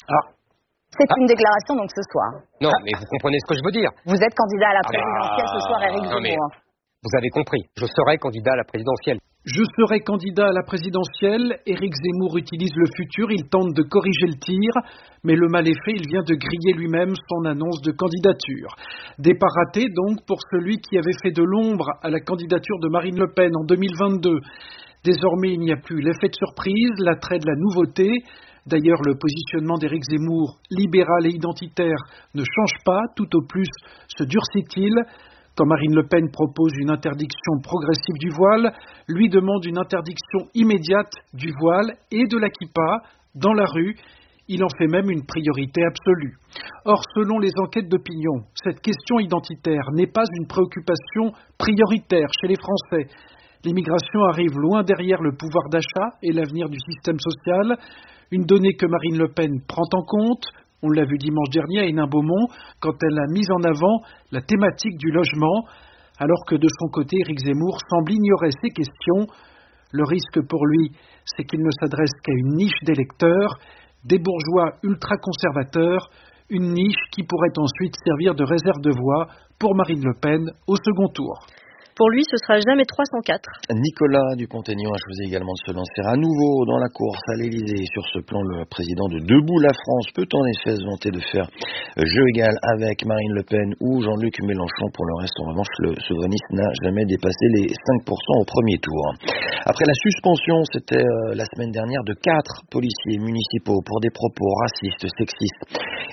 Speaker 14: C'est une déclaration donc ce soir.
Speaker 13: Non, mais vous comprenez ce que je veux dire.
Speaker 14: Vous êtes candidat à la présidentielle ce soir, Éric Zemmour.
Speaker 13: Vous avez compris. Je serai candidat à la présidentielle.
Speaker 12: Je serai candidat à la présidentielle. Éric Zemmour utilise le futur. Il tente de corriger le tir. Mais le mal est fait. Il vient de griller lui-même son annonce de candidature. Départ raté donc pour celui qui avait fait de l'ombre à la candidature de Marine Le Pen en 2022. Désormais, il n'y a plus l'effet de surprise, l'attrait de la nouveauté. D'ailleurs, le positionnement d'Éric Zemmour, libéral et identitaire, ne change pas, tout au plus se durcit-il. Quand Marine Le Pen propose une interdiction progressive du voile, lui demande une interdiction immédiate du voile et de la kippa dans la rue. Il en fait même une priorité absolue. Or, selon les enquêtes d'opinion, cette question identitaire n'est pas une préoccupation prioritaire chez les Français. L'immigration arrive loin derrière le pouvoir d'achat et l'avenir du système social. Une donnée que Marine Le Pen prend en compte, on l'a vu dimanche dernier à Hénin-Beaumont, quand elle a mis en avant la thématique du logement, alors que de son côté, Éric Zemmour semble ignorer ces questions. Le risque pour lui, c'est qu'il ne s'adresse qu'à une niche d'électeurs, des bourgeois ultra-conservateurs, une niche qui pourrait ensuite servir de réserve de voix pour Marine Le Pen au second tour.
Speaker 2: Pour lui, ce sera jamais 304.
Speaker 8: Nicolas Dupont-Aignan a choisi également de se lancer à nouveau dans la course à l'Élysée. Sur ce plan, le président de Debout la France peut en effet se vanter de faire jeu égal avec Marine Le Pen ou Jean-Luc Mélenchon. Pour le reste, en revanche, le souverainiste n'a jamais dépassé les 5% au premier tour. Après la suspension, c'était la semaine dernière, de 4 policiers municipaux pour des propos racistes, sexistes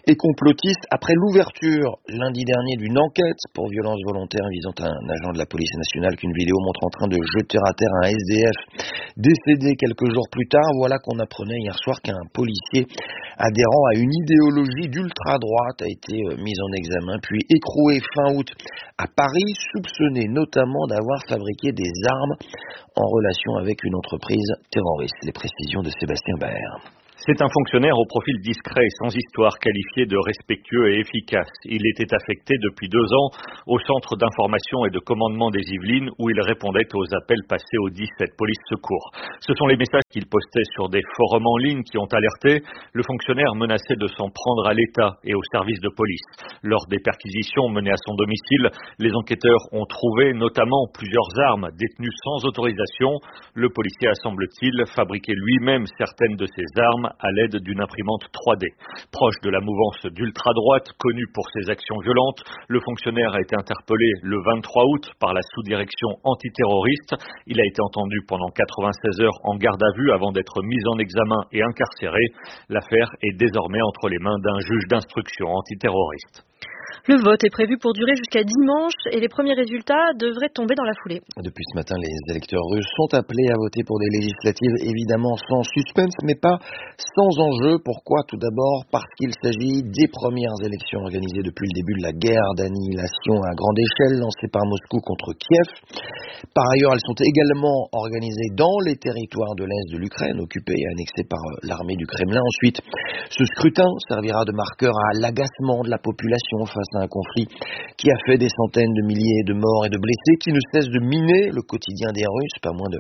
Speaker 8: et complotiste après l'ouverture lundi dernier d'une enquête pour violence volontaire visant un agent de la police nationale qu'une vidéo montre en train de jeter à terre un SDF décédé quelques jours plus tard. Voilà qu'on apprenait hier soir qu'un policier adhérent à une idéologie d'ultra-droite a été mis en examen puis écroué fin août à Paris, soupçonné notamment d'avoir fabriqué des armes en relation avec une entreprise terroriste. Les précisions de Sébastien Baer.
Speaker 15: C'est un fonctionnaire au profil discret, sans histoire, qualifié de respectueux et efficace. Il était affecté depuis 2 ans au centre d'information et de commandement des Yvelines où il répondait aux appels passés au 17 police secours. Ce sont les messages qu'il postait sur des forums en ligne qui ont alerté. Le fonctionnaire menaçait de s'en prendre à l'État et aux services de police. Lors des perquisitions menées à son domicile, les enquêteurs ont trouvé notamment plusieurs armes détenues sans autorisation. Le policier a, semble-t-il, fabriqué lui-même certaines de ces armes à l'aide d'une imprimante 3D. Proche de la mouvance d'ultra-droite, connue pour ses actions violentes, le fonctionnaire a été interpellé le 23 août par la sous-direction antiterroriste. Il a été entendu pendant 96 heures en garde à vue avant d'être mis en examen et incarcéré. L'affaire est désormais entre les mains d'un juge d'instruction antiterroriste.
Speaker 2: Le vote est prévu pour durer jusqu'à dimanche et les premiers résultats devraient tomber dans la foulée.
Speaker 8: Depuis ce matin, les électeurs russes sont appelés à voter pour des législatives, évidemment sans suspense, mais pas sans enjeu. Pourquoi? Tout d'abord parce qu'il s'agit des premières élections organisées depuis le début de la guerre d'annihilation à grande échelle lancée par Moscou contre Kiev. Par ailleurs, elles sont également organisées dans les territoires de l'Est de l'Ukraine, occupés et annexés par l'armée du Kremlin. Ensuite, ce scrutin servira de marqueur à l'agacement de la population face à un conflit qui a fait des centaines de milliers de morts et de blessés, qui ne cesse de miner le quotidien des Russes. Pas moins de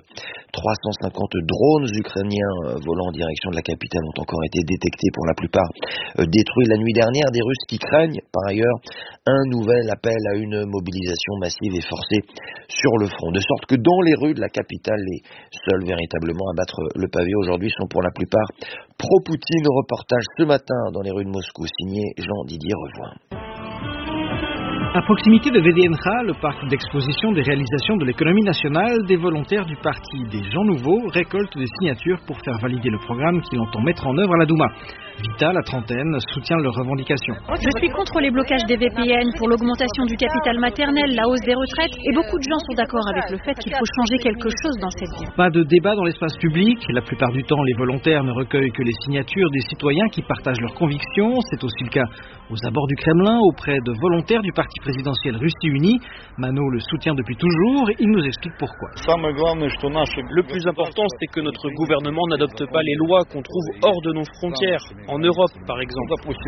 Speaker 8: 350 drones ukrainiens volant en direction de la capitale ont encore été détectés, pour la plupart détruits la nuit dernière. Des Russes qui craignent, par ailleurs, un nouvel appel à une mobilisation massive et forcée sur le front. De sorte que dans les rues de la capitale, les seuls véritablement à battre le pavé aujourd'hui sont pour la plupart pro-Poutine. Reportage ce matin dans les rues de Moscou, signé Jean-Didier Revoin.
Speaker 12: À proximité de VDNH, le parc d'exposition des réalisations de l'économie nationale, des volontaires du parti des gens nouveaux récoltent des signatures pour faire valider le programme qu'il entend mettre en œuvre à la Douma. Vita, la trentaine, soutient leurs revendications.
Speaker 16: Je suis contre les blocages des VPN pour l'augmentation du capital maternel, la hausse des retraites, et beaucoup de gens sont d'accord avec le fait qu'il faut changer quelque chose dans cette vie.
Speaker 12: Pas de débat dans l'espace public. La plupart du temps, les volontaires ne recueillent que les signatures des citoyens qui partagent leurs convictions. C'est aussi le cas aux abords du Kremlin, auprès de volontaires du parti présidentiel Russie Unie. Mano le soutient depuis toujours. Il nous explique pourquoi.
Speaker 17: Le plus important, c'est que notre gouvernement n'adopte pas les lois qu'on trouve hors de nos frontières. En Europe, par exemple.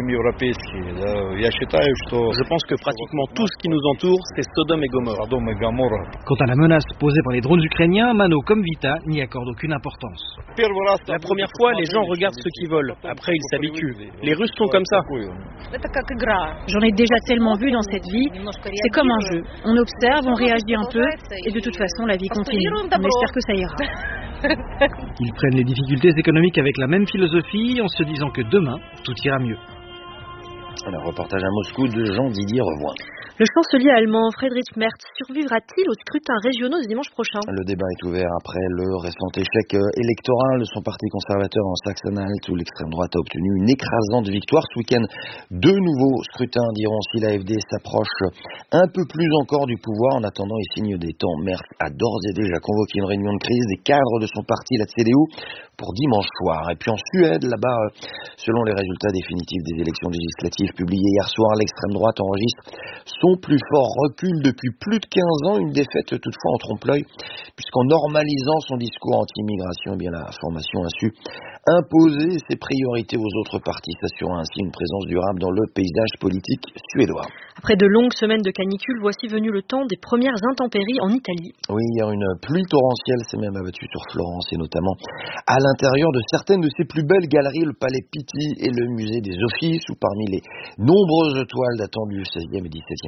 Speaker 17: Je pense que pratiquement tout ce qui nous entoure, c'est Sodome et Gomorrhe.
Speaker 12: Quant à la menace posée par les drones ukrainiens, Mano, comme Vita, n'y accorde aucune importance.
Speaker 17: La première fois, les gens regardent ce qu'ils veulent. Après, ils s'habituent. Les Russes sont comme ça.
Speaker 16: J'en ai déjà tellement vu dans cette vie. C'est comme un jeu. On observe, on réagit un peu, et de toute façon, la vie continue. On espère que ça ira.
Speaker 12: Ils prennent les difficultés économiques avec la même philosophie, en se disant que demain, tout ira mieux.
Speaker 8: Un reportage à Moscou de Jean-Didier Revoin.
Speaker 2: Le chancelier allemand Friedrich Merz survivra-t-il aux scrutins régionaux ce dimanche prochain?
Speaker 8: Le débat est ouvert après le récent échec électoral de son parti conservateur en Saxe-Anhalt, où l'extrême droite a obtenu une écrasante victoire. Ce week-end, 2 nouveaux scrutins diront si l'AfD s'approche un peu plus encore du pouvoir. En attendant, il signe des temps. Merz a d'ores et déjà convoqué une réunion de crise des cadres de son parti, la CDU, pour dimanche soir. Et puis en Suède, là-bas, selon les résultats définitifs des élections législatives publiées hier soir, l'extrême droite enregistre son plus fort recul depuis plus de 15 ans, une défaite toutefois en trompe-l'œil, puisqu'en normalisant son discours anti-immigration, eh bien la formation a su imposer ses priorités aux autres partis, s'assurant ainsi une présence durable dans le paysage politique suédois.
Speaker 2: Après de longues semaines de canicule, voici venu le temps des premières intempéries en Italie.
Speaker 8: Oui, hier une pluie torrentielle s'est même abattue sur Florence et notamment à l'intérieur de certaines de ses plus belles galeries, le Palais Pitti et le musée des Offices, où parmi les nombreuses toiles datant du XVIe et XVIIe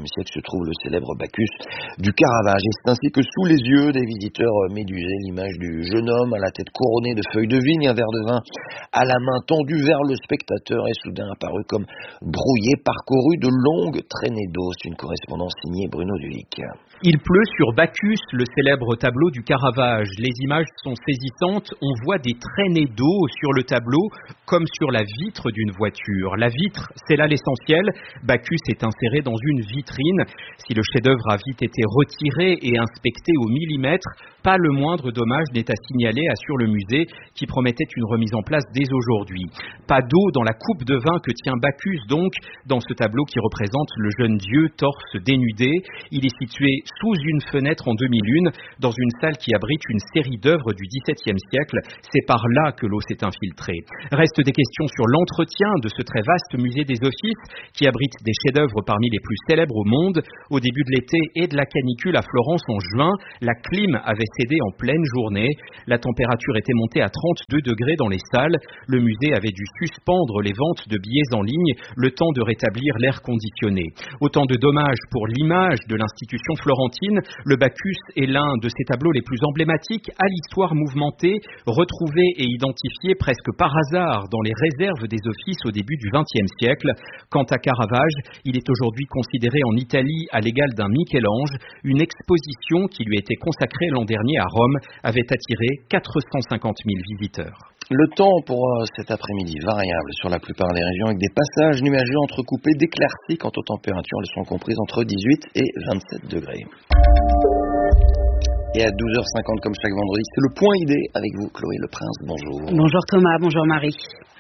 Speaker 8: XVIe siècle se trouve le célèbre Bacchus du Caravage. Et c'est ainsi que sous les yeux des visiteurs médusés, l'image du jeune homme à la tête couronnée de feuilles de vigne, un verre de vin à la main tendu vers le spectateur est soudain apparu comme brouillé, parcouru de longues traînées d'eau. C'est une correspondance signée Bruno Dulic.
Speaker 18: Il pleut sur Bacchus, le célèbre tableau du Caravage. Les images sont saisissantes. On voit des traînées d'eau sur le tableau, comme sur la vitre d'une voiture. La vitre, c'est là l'essentiel. Bacchus est inséré dans une vitrine. Si le chef-d'œuvre a vite été retiré et inspecté au millimètre, pas le moindre dommage n'est à signaler, assure le musée, qui promettait une remise en place dès aujourd'hui. Pas d'eau dans la coupe de vin que tient Bacchus, donc, dans ce tableau qui représente le jeune dieu torse dénudé. Il est situé sous une fenêtre en demi-lune, dans une salle qui abrite une série d'œuvres du XVIIe siècle. C'est par là que l'eau s'est infiltrée. Restent des questions sur l'entretien de ce très vaste musée des Offices, qui abrite des chefs-d'œuvre parmi les plus célèbres au monde. Au début de l'été et de la canicule à Florence en juin, la clim avait cédé en pleine journée. La température était montée à 32 degrés dans les salles. Le musée avait dû suspendre les ventes de billets en ligne, le temps de rétablir l'air conditionné. Autant de dommages pour l'image de l'institution florentine. Le Bacchus est l'un de ces tableaux les plus emblématiques à l'histoire mouvementée, retrouvé et identifié presque par hasard dans les réserves des Offices au début du XXe siècle. Quant à Caravage, il est aujourd'hui considéré en Italie à l'égal d'un Michel-Ange. Une exposition qui lui était consacrée l'an dernier à Rome avait attiré 450 000 visiteurs.
Speaker 8: Le temps pour cet après-midi variable sur la plupart des régions avec des passages nuageux entrecoupés d'éclaircies. Quant aux températures, elles sont comprises entre 18 et 27 degrés. Et à 12h50 comme chaque vendredi, c'est le point idée avec vous, Chloé Le Prince. Bonjour.
Speaker 9: Bonjour Thomas, bonjour Marie.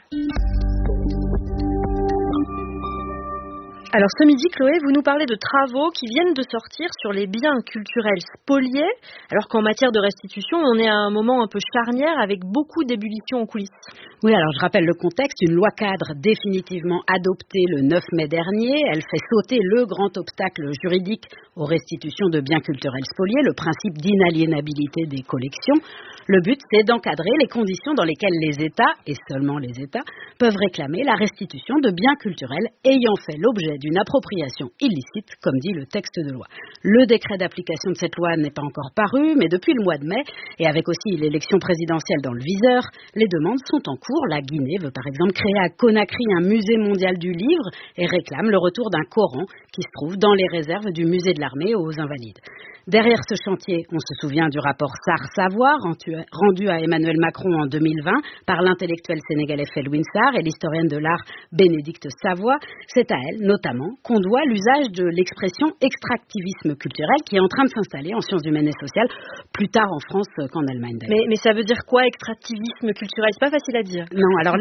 Speaker 2: Alors ce midi, Chloé, vous nous parlez de travaux qui viennent de sortir sur les biens culturels spoliés, alors qu'en matière de restitution, on est à un moment un peu charnière avec beaucoup d'ébullition en coulisses.
Speaker 9: Oui, alors je rappelle le contexte. Une loi cadre définitivement adoptée le 9 mai dernier. Elle fait sauter le grand obstacle juridique aux restitutions de biens culturels spoliés, le principe d'inaliénabilité des collections. Le but, c'est d'encadrer les conditions dans lesquelles les États, et seulement les États, peuvent réclamer la restitution de biens culturels ayant fait l'objet d'une appropriation illicite, comme dit le texte de loi. Le décret d'application de cette loi n'est pas encore paru, mais depuis le mois de mai, et avec aussi l'élection présidentielle dans le viseur, les demandes sont en cours. La Guinée veut par exemple créer à Conakry un musée mondial du livre et réclame le retour d'un Coran qui se trouve dans les réserves du musée de l'armée aux Invalides. Derrière ce chantier, on se souvient du rapport Sarr-Savoie rendu à Emmanuel Macron en 2020 par l'intellectuel sénégalais Felwine Sarr et l'historienne de l'art Bénédicte Savoie. C'est à elle, notamment, qu'on doit l'usage de l'expression extractivisme culturel qui est en train de s'installer en sciences humaines et sociales, plus tard en France qu'en Allemagne d'ailleurs.
Speaker 2: Mais ça veut dire quoi, extractivisme culturel? C'est pas facile à dire.
Speaker 9: Non, alors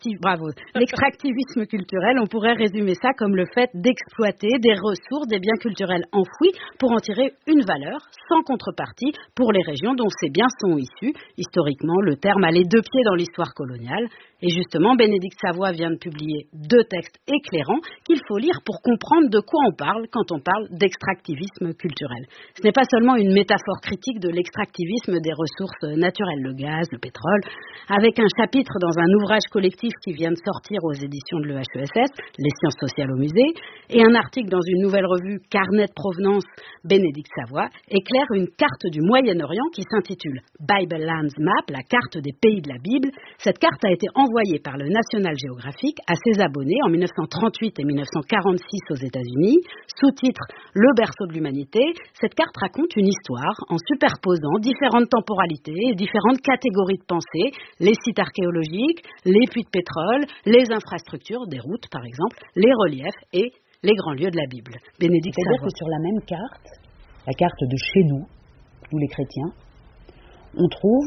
Speaker 9: l'extractivisme culturel, on pourrait résumer ça comme le fait d'exploiter des ressources, des biens culturels enfouis pour en tirer une valeur sans contrepartie pour les régions dont ces biens sont issus. Historiquement, le terme a les deux pieds dans l'histoire coloniale. Et justement, Bénédicte Savoie vient de publier 2 textes éclairants qu'il faut lire pour comprendre de quoi on parle quand on parle d'extractivisme culturel. Ce n'est pas seulement une métaphore critique de l'extractivisme des ressources naturelles, le gaz, le pétrole, avec un chapitre dans un ouvrage collectif qui vient de sortir aux éditions de l'EHESS, Les sciences sociales au musée, et un article dans une nouvelle revue, Carnet de provenance, Bénédicte Savoie éclaire une carte du Moyen-Orient qui s'intitule Bible Lands Map, la carte des pays de la Bible. Cette carte a été envoyée par le National Geographic à ses abonnés en 1938 et 1946 aux États-Unis. Sous-titre Le berceau de l'humanité, cette carte raconte une histoire en superposant différentes temporalités et différentes catégories de pensée, les sites archéologiques, les puits de pétrole, les infrastructures, des routes par exemple, les reliefs et les grands lieux de la Bible. Bénédicte Savoie.
Speaker 19: C'est-à-dire que sur la même carte, la carte de chez nous les chrétiens, on trouve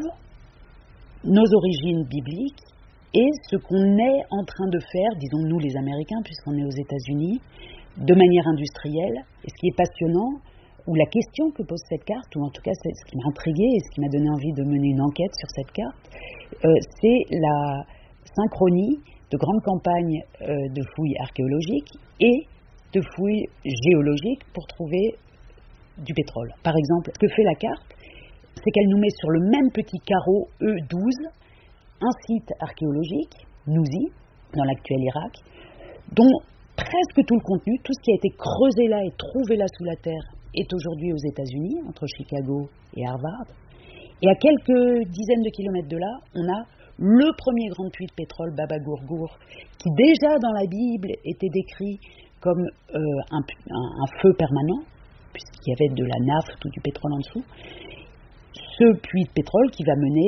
Speaker 19: nos origines bibliques et ce qu'on est en train de faire, disons nous les Américains, puisqu'on est aux États-Unis, de manière industrielle. Et ce qui est passionnant, ou la question que pose cette carte, ou en tout cas c'est ce qui m'a intriguée et ce qui m'a donné envie de mener une enquête sur cette carte, c'est la synchronie de grandes campagnes de fouilles archéologiques et de fouilles géologiques pour trouver du pétrole. Par exemple, ce que fait la carte, c'est qu'elle nous met sur le même petit carreau E12 un site archéologique, Nouzi, dans l'actuel Irak, dont presque tout le contenu, tout ce qui a été creusé là et trouvé là sous la terre est aujourd'hui aux États-Unis, entre Chicago et Harvard. Et à quelques dizaines de kilomètres de là, on a le premier grand puits de pétrole, Baba Gourgour, qui déjà dans la Bible était décrit comme un feu permanent, puisqu'il y avait de la nafte ou du pétrole en dessous. Ce puits de pétrole qui va mener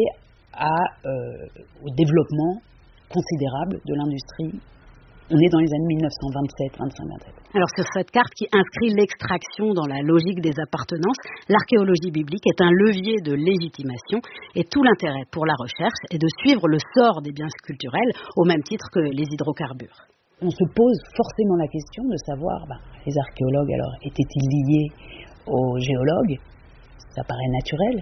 Speaker 19: au développement considérable de l'industrie. On est dans les années 1927, 25-27.
Speaker 9: Alors sur cette carte qui inscrit l'extraction dans la logique des appartenances, l'archéologie biblique est un levier de légitimation et tout l'intérêt pour la recherche est de suivre le sort des biens culturels au même titre que les hydrocarbures.
Speaker 19: On se pose forcément la question de savoir, les archéologues alors étaient-ils liés aux géologues? Ça paraît naturel,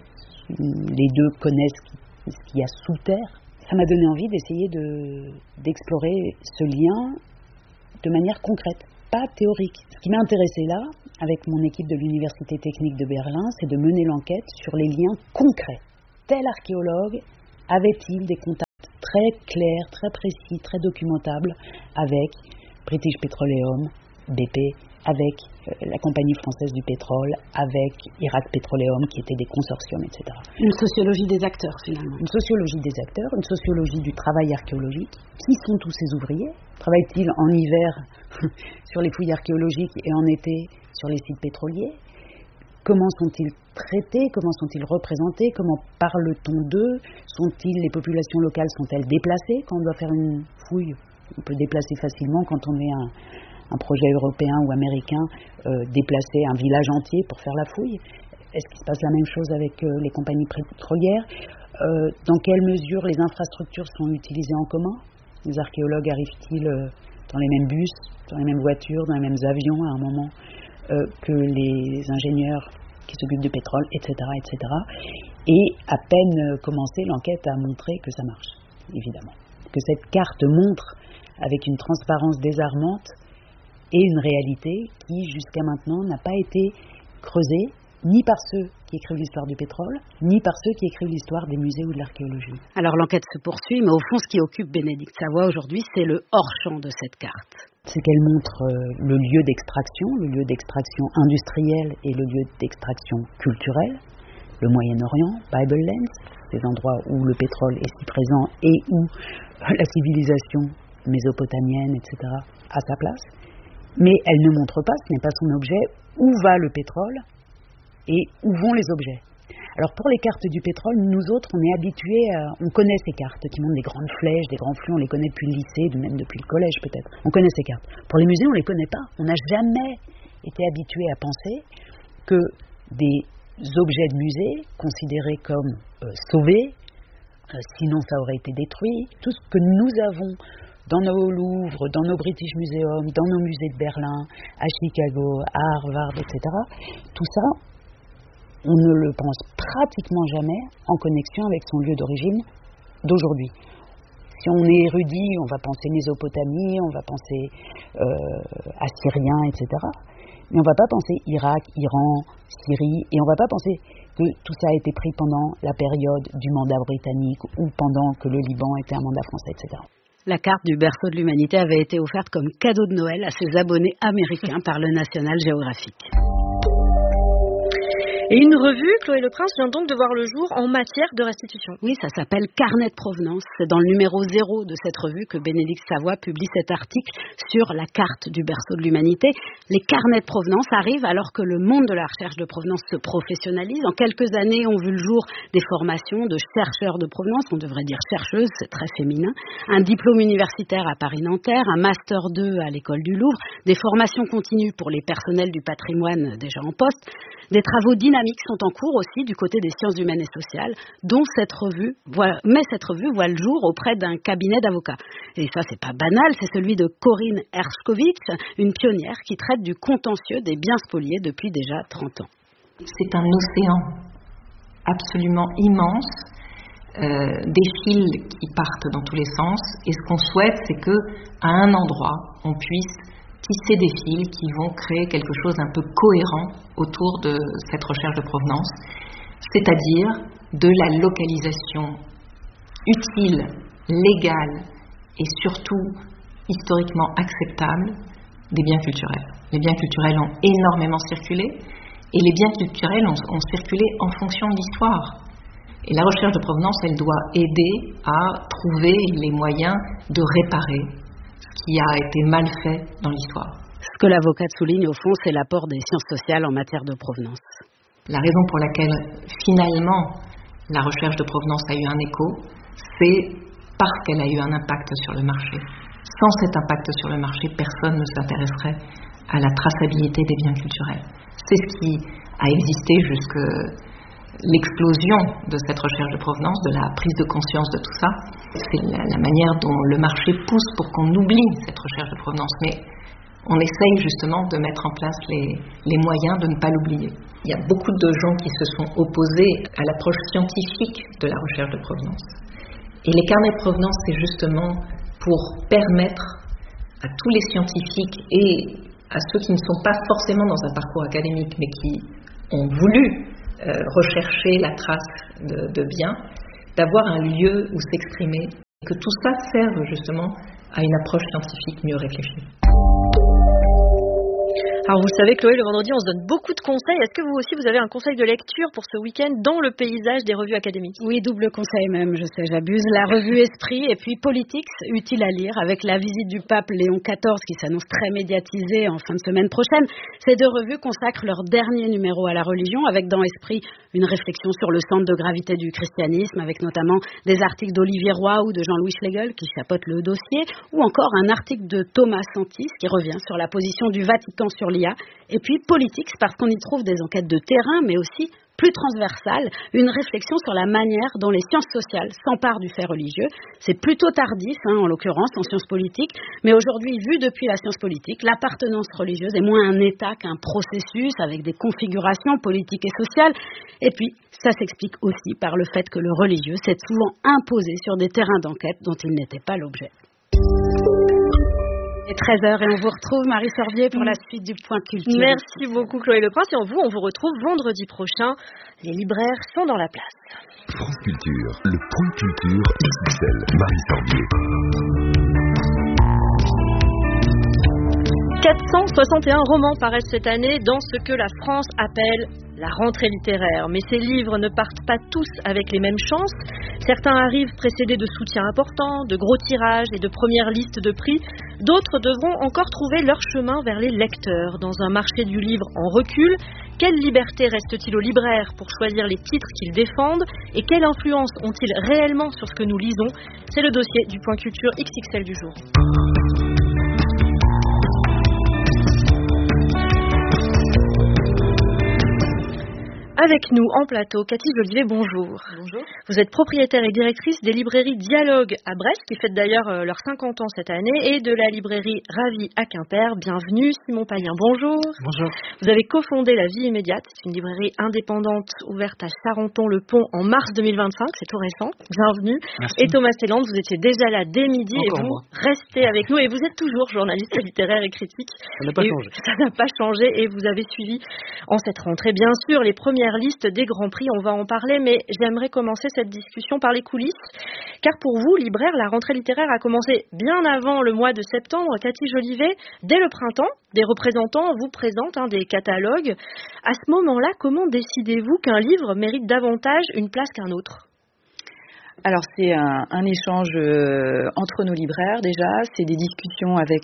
Speaker 19: les deux connaissent ce qu'il y a sous terre. Ça m'a donné envie d'essayer d'explorer ce lien de manière concrète, pas théorique. Ce qui m'a intéressé là, avec mon équipe de l'Université technique de Berlin, c'est de mener l'enquête sur les liens concrets. Tel archéologue avait-il des contacts très clairs, très précis, très documentables avec British Petroleum, BP, avec la Compagnie française du pétrole, avec Iraq Petroleum, qui étaient des consortiums, etc.
Speaker 9: Une sociologie des acteurs, finalement.
Speaker 19: Une sociologie des acteurs, une sociologie du travail archéologique. Qui sont tous ces ouvriers? Travaillent-ils en hiver sur les fouilles archéologiques et en été sur les sites pétroliers? Comment sont-ils traités? Comment sont-ils représentés? Comment parle-t-on d'eux? Les populations locales sont-elles déplacées quand on doit faire une fouille? On peut déplacer facilement quand on est un projet européen ou américain, déplacer un village entier pour faire la fouille. Est-ce qu'il se passe la même chose avec les compagnies pétrolières? Dans quelle mesure les infrastructures sont utilisées en commun? Les archéologues arrivent-ils dans les mêmes bus, dans les mêmes voitures, dans les mêmes avions à un moment que les ingénieurs qui s'occupent du pétrole, etc., etc. Et à peine commencée, l'enquête a montré que ça marche, évidemment. Que cette carte montre avec une transparence désarmante et une réalité qui, jusqu'à maintenant, n'a pas été creusée ni par ceux qui écrivent l'histoire du pétrole, ni par ceux qui écrivent l'histoire des musées ou de l'archéologie.
Speaker 9: Alors l'enquête se poursuit, mais au fond, ce qui occupe Bénédicte Savoie aujourd'hui, c'est le hors-champ de cette carte.
Speaker 19: C'est qu'elle montre le lieu d'extraction industrielle et le lieu d'extraction culturelle, le Moyen-Orient, Bible Lands, ces endroits où le pétrole est si présent et où la civilisation mésopotamienne, etc., a sa place. Mais elle ne montre pas, ce n'est pas son objet, où va le pétrole et où vont les objets. Alors pour les cartes du pétrole, nous autres, on est habitués on connaît ces cartes qui montrent des grandes flèches, des grands flux, on les connaît depuis le lycée, même depuis le collège peut-être. On connaît ces cartes. Pour les musées, on ne les connaît pas. On n'a jamais été habitués à penser que des objets de musée, considérés comme sauvés, sinon ça aurait été détruit, tout ce que nous avons dans nos Louvres, dans nos British Museum, dans nos musées de Berlin, à Chicago, à Harvard, etc., tout ça, on ne le pense pratiquement jamais en connexion avec son lieu d'origine d'aujourd'hui. Si on est érudit, on va penser Mésopotamie, on va penser Assyrien, etc. Mais on ne va pas penser Irak, Iran, Syrie, et on ne va pas penser que tout ça a été pris pendant la période du mandat britannique ou pendant que le Liban était un mandat français, etc.
Speaker 9: La carte du berceau de l'humanité avait été offerte comme cadeau de Noël à ses abonnés américains par le National Geographic.
Speaker 2: Et une revue, Chloé Leprince, vient donc de voir le jour en matière de restitution.
Speaker 9: Oui, ça s'appelle Carnet de provenance. C'est dans le numéro 0 de cette revue que Bénédicte Savoie publie cet article sur la carte du berceau de l'humanité. Les carnets de provenance arrivent alors que le monde de la recherche de provenance se professionnalise. En quelques années, ont vu le jour des formations de chercheurs de provenance, on devrait dire chercheuses, c'est très féminin, un diplôme universitaire à Paris-Nanterre, un master 2 à l'école du Louvre, des formations continues pour les personnels du patrimoine déjà en poste, des travaux dynamiques sont en cours aussi du côté des sciences humaines et sociales, dont cette revue voit le jour auprès d'un cabinet d'avocats. Et ça, c'est pas banal, c'est celui de Corinne Hershkovitch, une pionnière qui traite du contentieux des biens spoliés depuis déjà 30 ans.
Speaker 20: C'est un océan absolument immense, des fils qui partent dans tous les sens, et ce qu'on souhaite, c'est que à un endroit, on puisse tisser des fils qui vont créer quelque chose d'un peu cohérent autour de cette recherche de provenance, c'est-à-dire de la localisation utile, légale et surtout historiquement acceptable des biens culturels. Les biens culturels ont énormément circulé et les biens culturels ont circulé en fonction de l'histoire. Et la recherche de provenance, elle doit aider à trouver les moyens de réparer ce qui a été mal fait dans l'histoire.
Speaker 9: Ce que l'avocate souligne au fond, c'est l'apport des sciences sociales en matière de provenance.
Speaker 20: La raison pour laquelle finalement la recherche de provenance a eu un écho, c'est parce qu'elle a eu un impact sur le marché. Sans cet impact sur le marché, personne ne s'intéresserait à la traçabilité des biens culturels. C'est ce qui a existé jusqu'à l'explosion de cette recherche de provenance, de la prise de conscience de tout ça. C'est la manière dont le marché pousse pour qu'on oublie cette recherche de provenance. Mais on essaye justement de mettre en place les moyens de ne pas l'oublier. Il y a beaucoup de gens qui se sont opposés à l'approche scientifique de la recherche de provenance. Et les carnets de provenance, c'est justement pour permettre à tous les scientifiques et à ceux qui ne sont pas forcément dans un parcours académique, mais qui ont voulu rechercher la trace de biens, d'avoir un lieu où s'exprimer, que tout ça serve justement à une approche scientifique mieux réfléchie.
Speaker 2: Alors vous le savez, Chloé, le vendredi, on se donne beaucoup de conseils. Est-ce que vous aussi, vous avez un conseil de lecture pour ce week-end dans le paysage des revues académiques?
Speaker 9: Oui, double conseil même, je sais, j'abuse. La revue Esprit et puis Politics, utile à lire, avec la visite du pape Léon XIV qui s'annonce très médiatisée en fin de semaine prochaine. Ces deux revues consacrent leur dernier numéro à la religion, avec dans Esprit une réflexion sur le centre de gravité du christianisme, avec notamment des articles d'Olivier Roy ou de Jean-Louis Schlegel qui chapeautent le dossier, ou encore un article de Thomas Santis qui revient sur la position du Vatican sur l'IA, et puis Politics parce qu'on y trouve des enquêtes de terrain, mais aussi plus transversales, une réflexion sur la manière dont les sciences sociales s'emparent du fait religieux. C'est plutôt tardif, en l'occurrence, en sciences politiques, mais aujourd'hui, vu depuis la science politique, l'appartenance religieuse est moins un état qu'un processus avec des configurations politiques et sociales. Et puis, ça s'explique aussi par le fait que le religieux s'est souvent imposé sur des terrains d'enquête dont il n'était pas l'objet. Il est 13h et on vous retrouve, Marie Sorbier, pour la suite du Point Culture.
Speaker 2: Merci beaucoup, Chloé Leprince. Et on vous retrouve vendredi prochain. Les libraires sont dans la place.
Speaker 3: France Culture, le Point Culture XXL. Marie Sorbier.
Speaker 2: 461 romans paraissent cette année dans ce que la France appelle la rentrée littéraire. Mais ces livres ne partent pas tous avec les mêmes chances. Certains arrivent précédés de soutiens importants, de gros tirages et de premières listes de prix. D'autres devront encore trouver leur chemin vers les lecteurs. Dans un marché du livre en recul, quelle liberté reste-t-il aux libraires pour choisir les titres qu'ils défendent et quelle influence ont-ils réellement sur ce que nous lisons? C'est le dossier du Point Culture XXL du jour. Avec nous en plateau, Cathy Jolivet, bonjour.
Speaker 21: Bonjour.
Speaker 2: Vous êtes propriétaire et directrice des librairies Dialogue à Brest, qui fête d'ailleurs leurs 50 ans cette année, et de la librairie Ravi à Quimper. Bienvenue, Simon Payen, bonjour.
Speaker 21: Bonjour.
Speaker 2: Vous avez cofondé La Vie immédiate, c'est une librairie indépendante ouverte à Charenton-le-Pont en mars 2025, c'est tout récent. Bienvenue.
Speaker 21: Merci.
Speaker 2: Et Thomas Selland, vous étiez déjà là dès midi
Speaker 21: Encore
Speaker 2: et vous
Speaker 21: moi.
Speaker 2: restez avec nous. Et vous êtes toujours journaliste littéraire et critique.
Speaker 21: Ça n'a pas changé.
Speaker 2: Ça n'a pas changé et vous avez suivi en cette rentrée, bien sûr, les premières liste des Grands Prix, on va en parler, mais j'aimerais commencer cette discussion par les coulisses, car pour vous, libraire, la rentrée littéraire a commencé bien avant le mois de septembre. Cathy Jolivet, dès le printemps, des représentants vous présentent des catalogues. À ce moment-là, comment décidez-vous qu'un livre mérite davantage une place qu'un autre ?
Speaker 21: Alors c'est un échange entre nos libraires déjà, c'est des discussions avec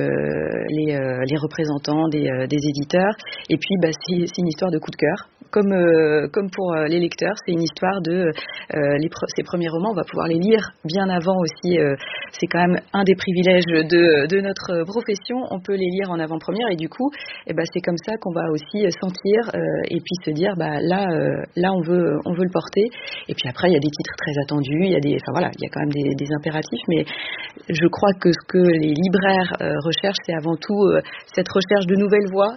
Speaker 21: les représentants des éditeurs, et puis c'est une histoire de coup de cœur. Comme pour les lecteurs, c'est une histoire de ces premiers romans, on va pouvoir les lire bien avant aussi. C'est quand même un des privilèges de notre profession, on peut les lire en avant-première et du coup, c'est comme ça qu'on va aussi sentir et puis se dire là on veut le porter. Et puis après il y a des titres très attendus, il y a quand même des impératifs, mais je crois que ce que les libraires recherchent, c'est avant tout cette recherche de nouvelles voies,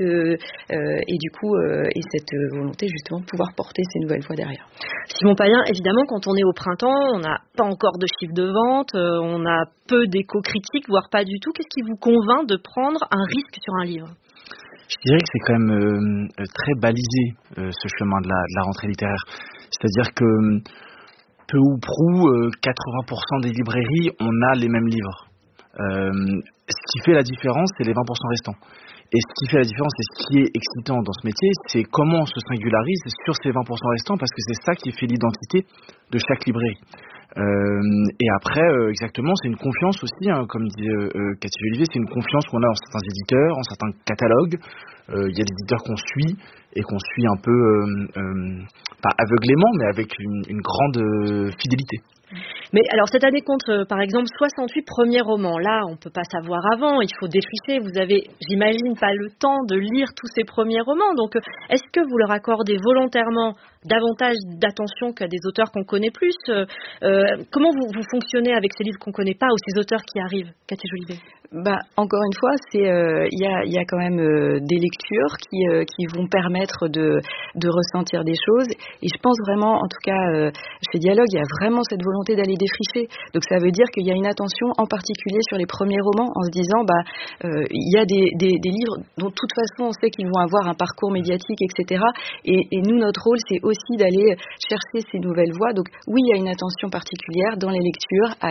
Speaker 21: et du coup cette volonté justement de pouvoir porter ces nouvelles voies derrière.
Speaker 2: Simon Payen, évidemment, quand on est au printemps, on n'a pas encore de chiffre de vente, on a peu d'écho critiques, voire pas du tout. Qu'est-ce qui vous convainc de prendre un risque sur un livre ?
Speaker 21: Je dirais que c'est quand même très balisé ce chemin de la rentrée littéraire. C'est-à-dire que peu ou prou, 80% des librairies, on a les mêmes livres.
Speaker 4: Ce qui fait la différence, c'est les 20% restants. Et ce qui fait la différence, et ce qui est excitant dans ce métier, c'est comment on se singularise sur ces 20% restants, parce que c'est ça qui fait l'identité de chaque librairie. Et après, exactement, c'est une confiance aussi, hein, comme dit Cathy Olivier, c'est une confiance qu'on a en certains éditeurs, en certains catalogues. Il y a des éditeurs qu'on suit, et qu'on suit un peu, pas aveuglément, mais avec une grande fidélité.
Speaker 2: Mais alors cette année compte par exemple 68 premiers romans. Là, on ne peut pas savoir avant, il faut défricher. Vous avez, j'imagine, pas le temps de lire tous ces premiers romans. Donc est-ce que vous leur accordez volontairement davantage d'attention qu'à des auteurs qu'on connaît plus? Comment vous fonctionnez avec ces livres qu'on ne connaît pas ou ces auteurs qui arrivent, Cathy Jolivet?
Speaker 21: Encore une fois, il y a quand même des lectures qui vont permettre de ressentir des choses. Et je pense vraiment, en tout cas, chez Dialogue, il y a vraiment cette volonté d'aller défricher. Donc ça veut dire qu'il y a une attention en particulier sur les premiers romans, en se disant, il y a des livres dont de toute façon on sait qu'ils vont avoir un parcours médiatique, etc. Et nous, notre rôle, c'est aussi d'aller chercher ces nouvelles voies. Donc oui, il y a une attention particulière dans les lectures à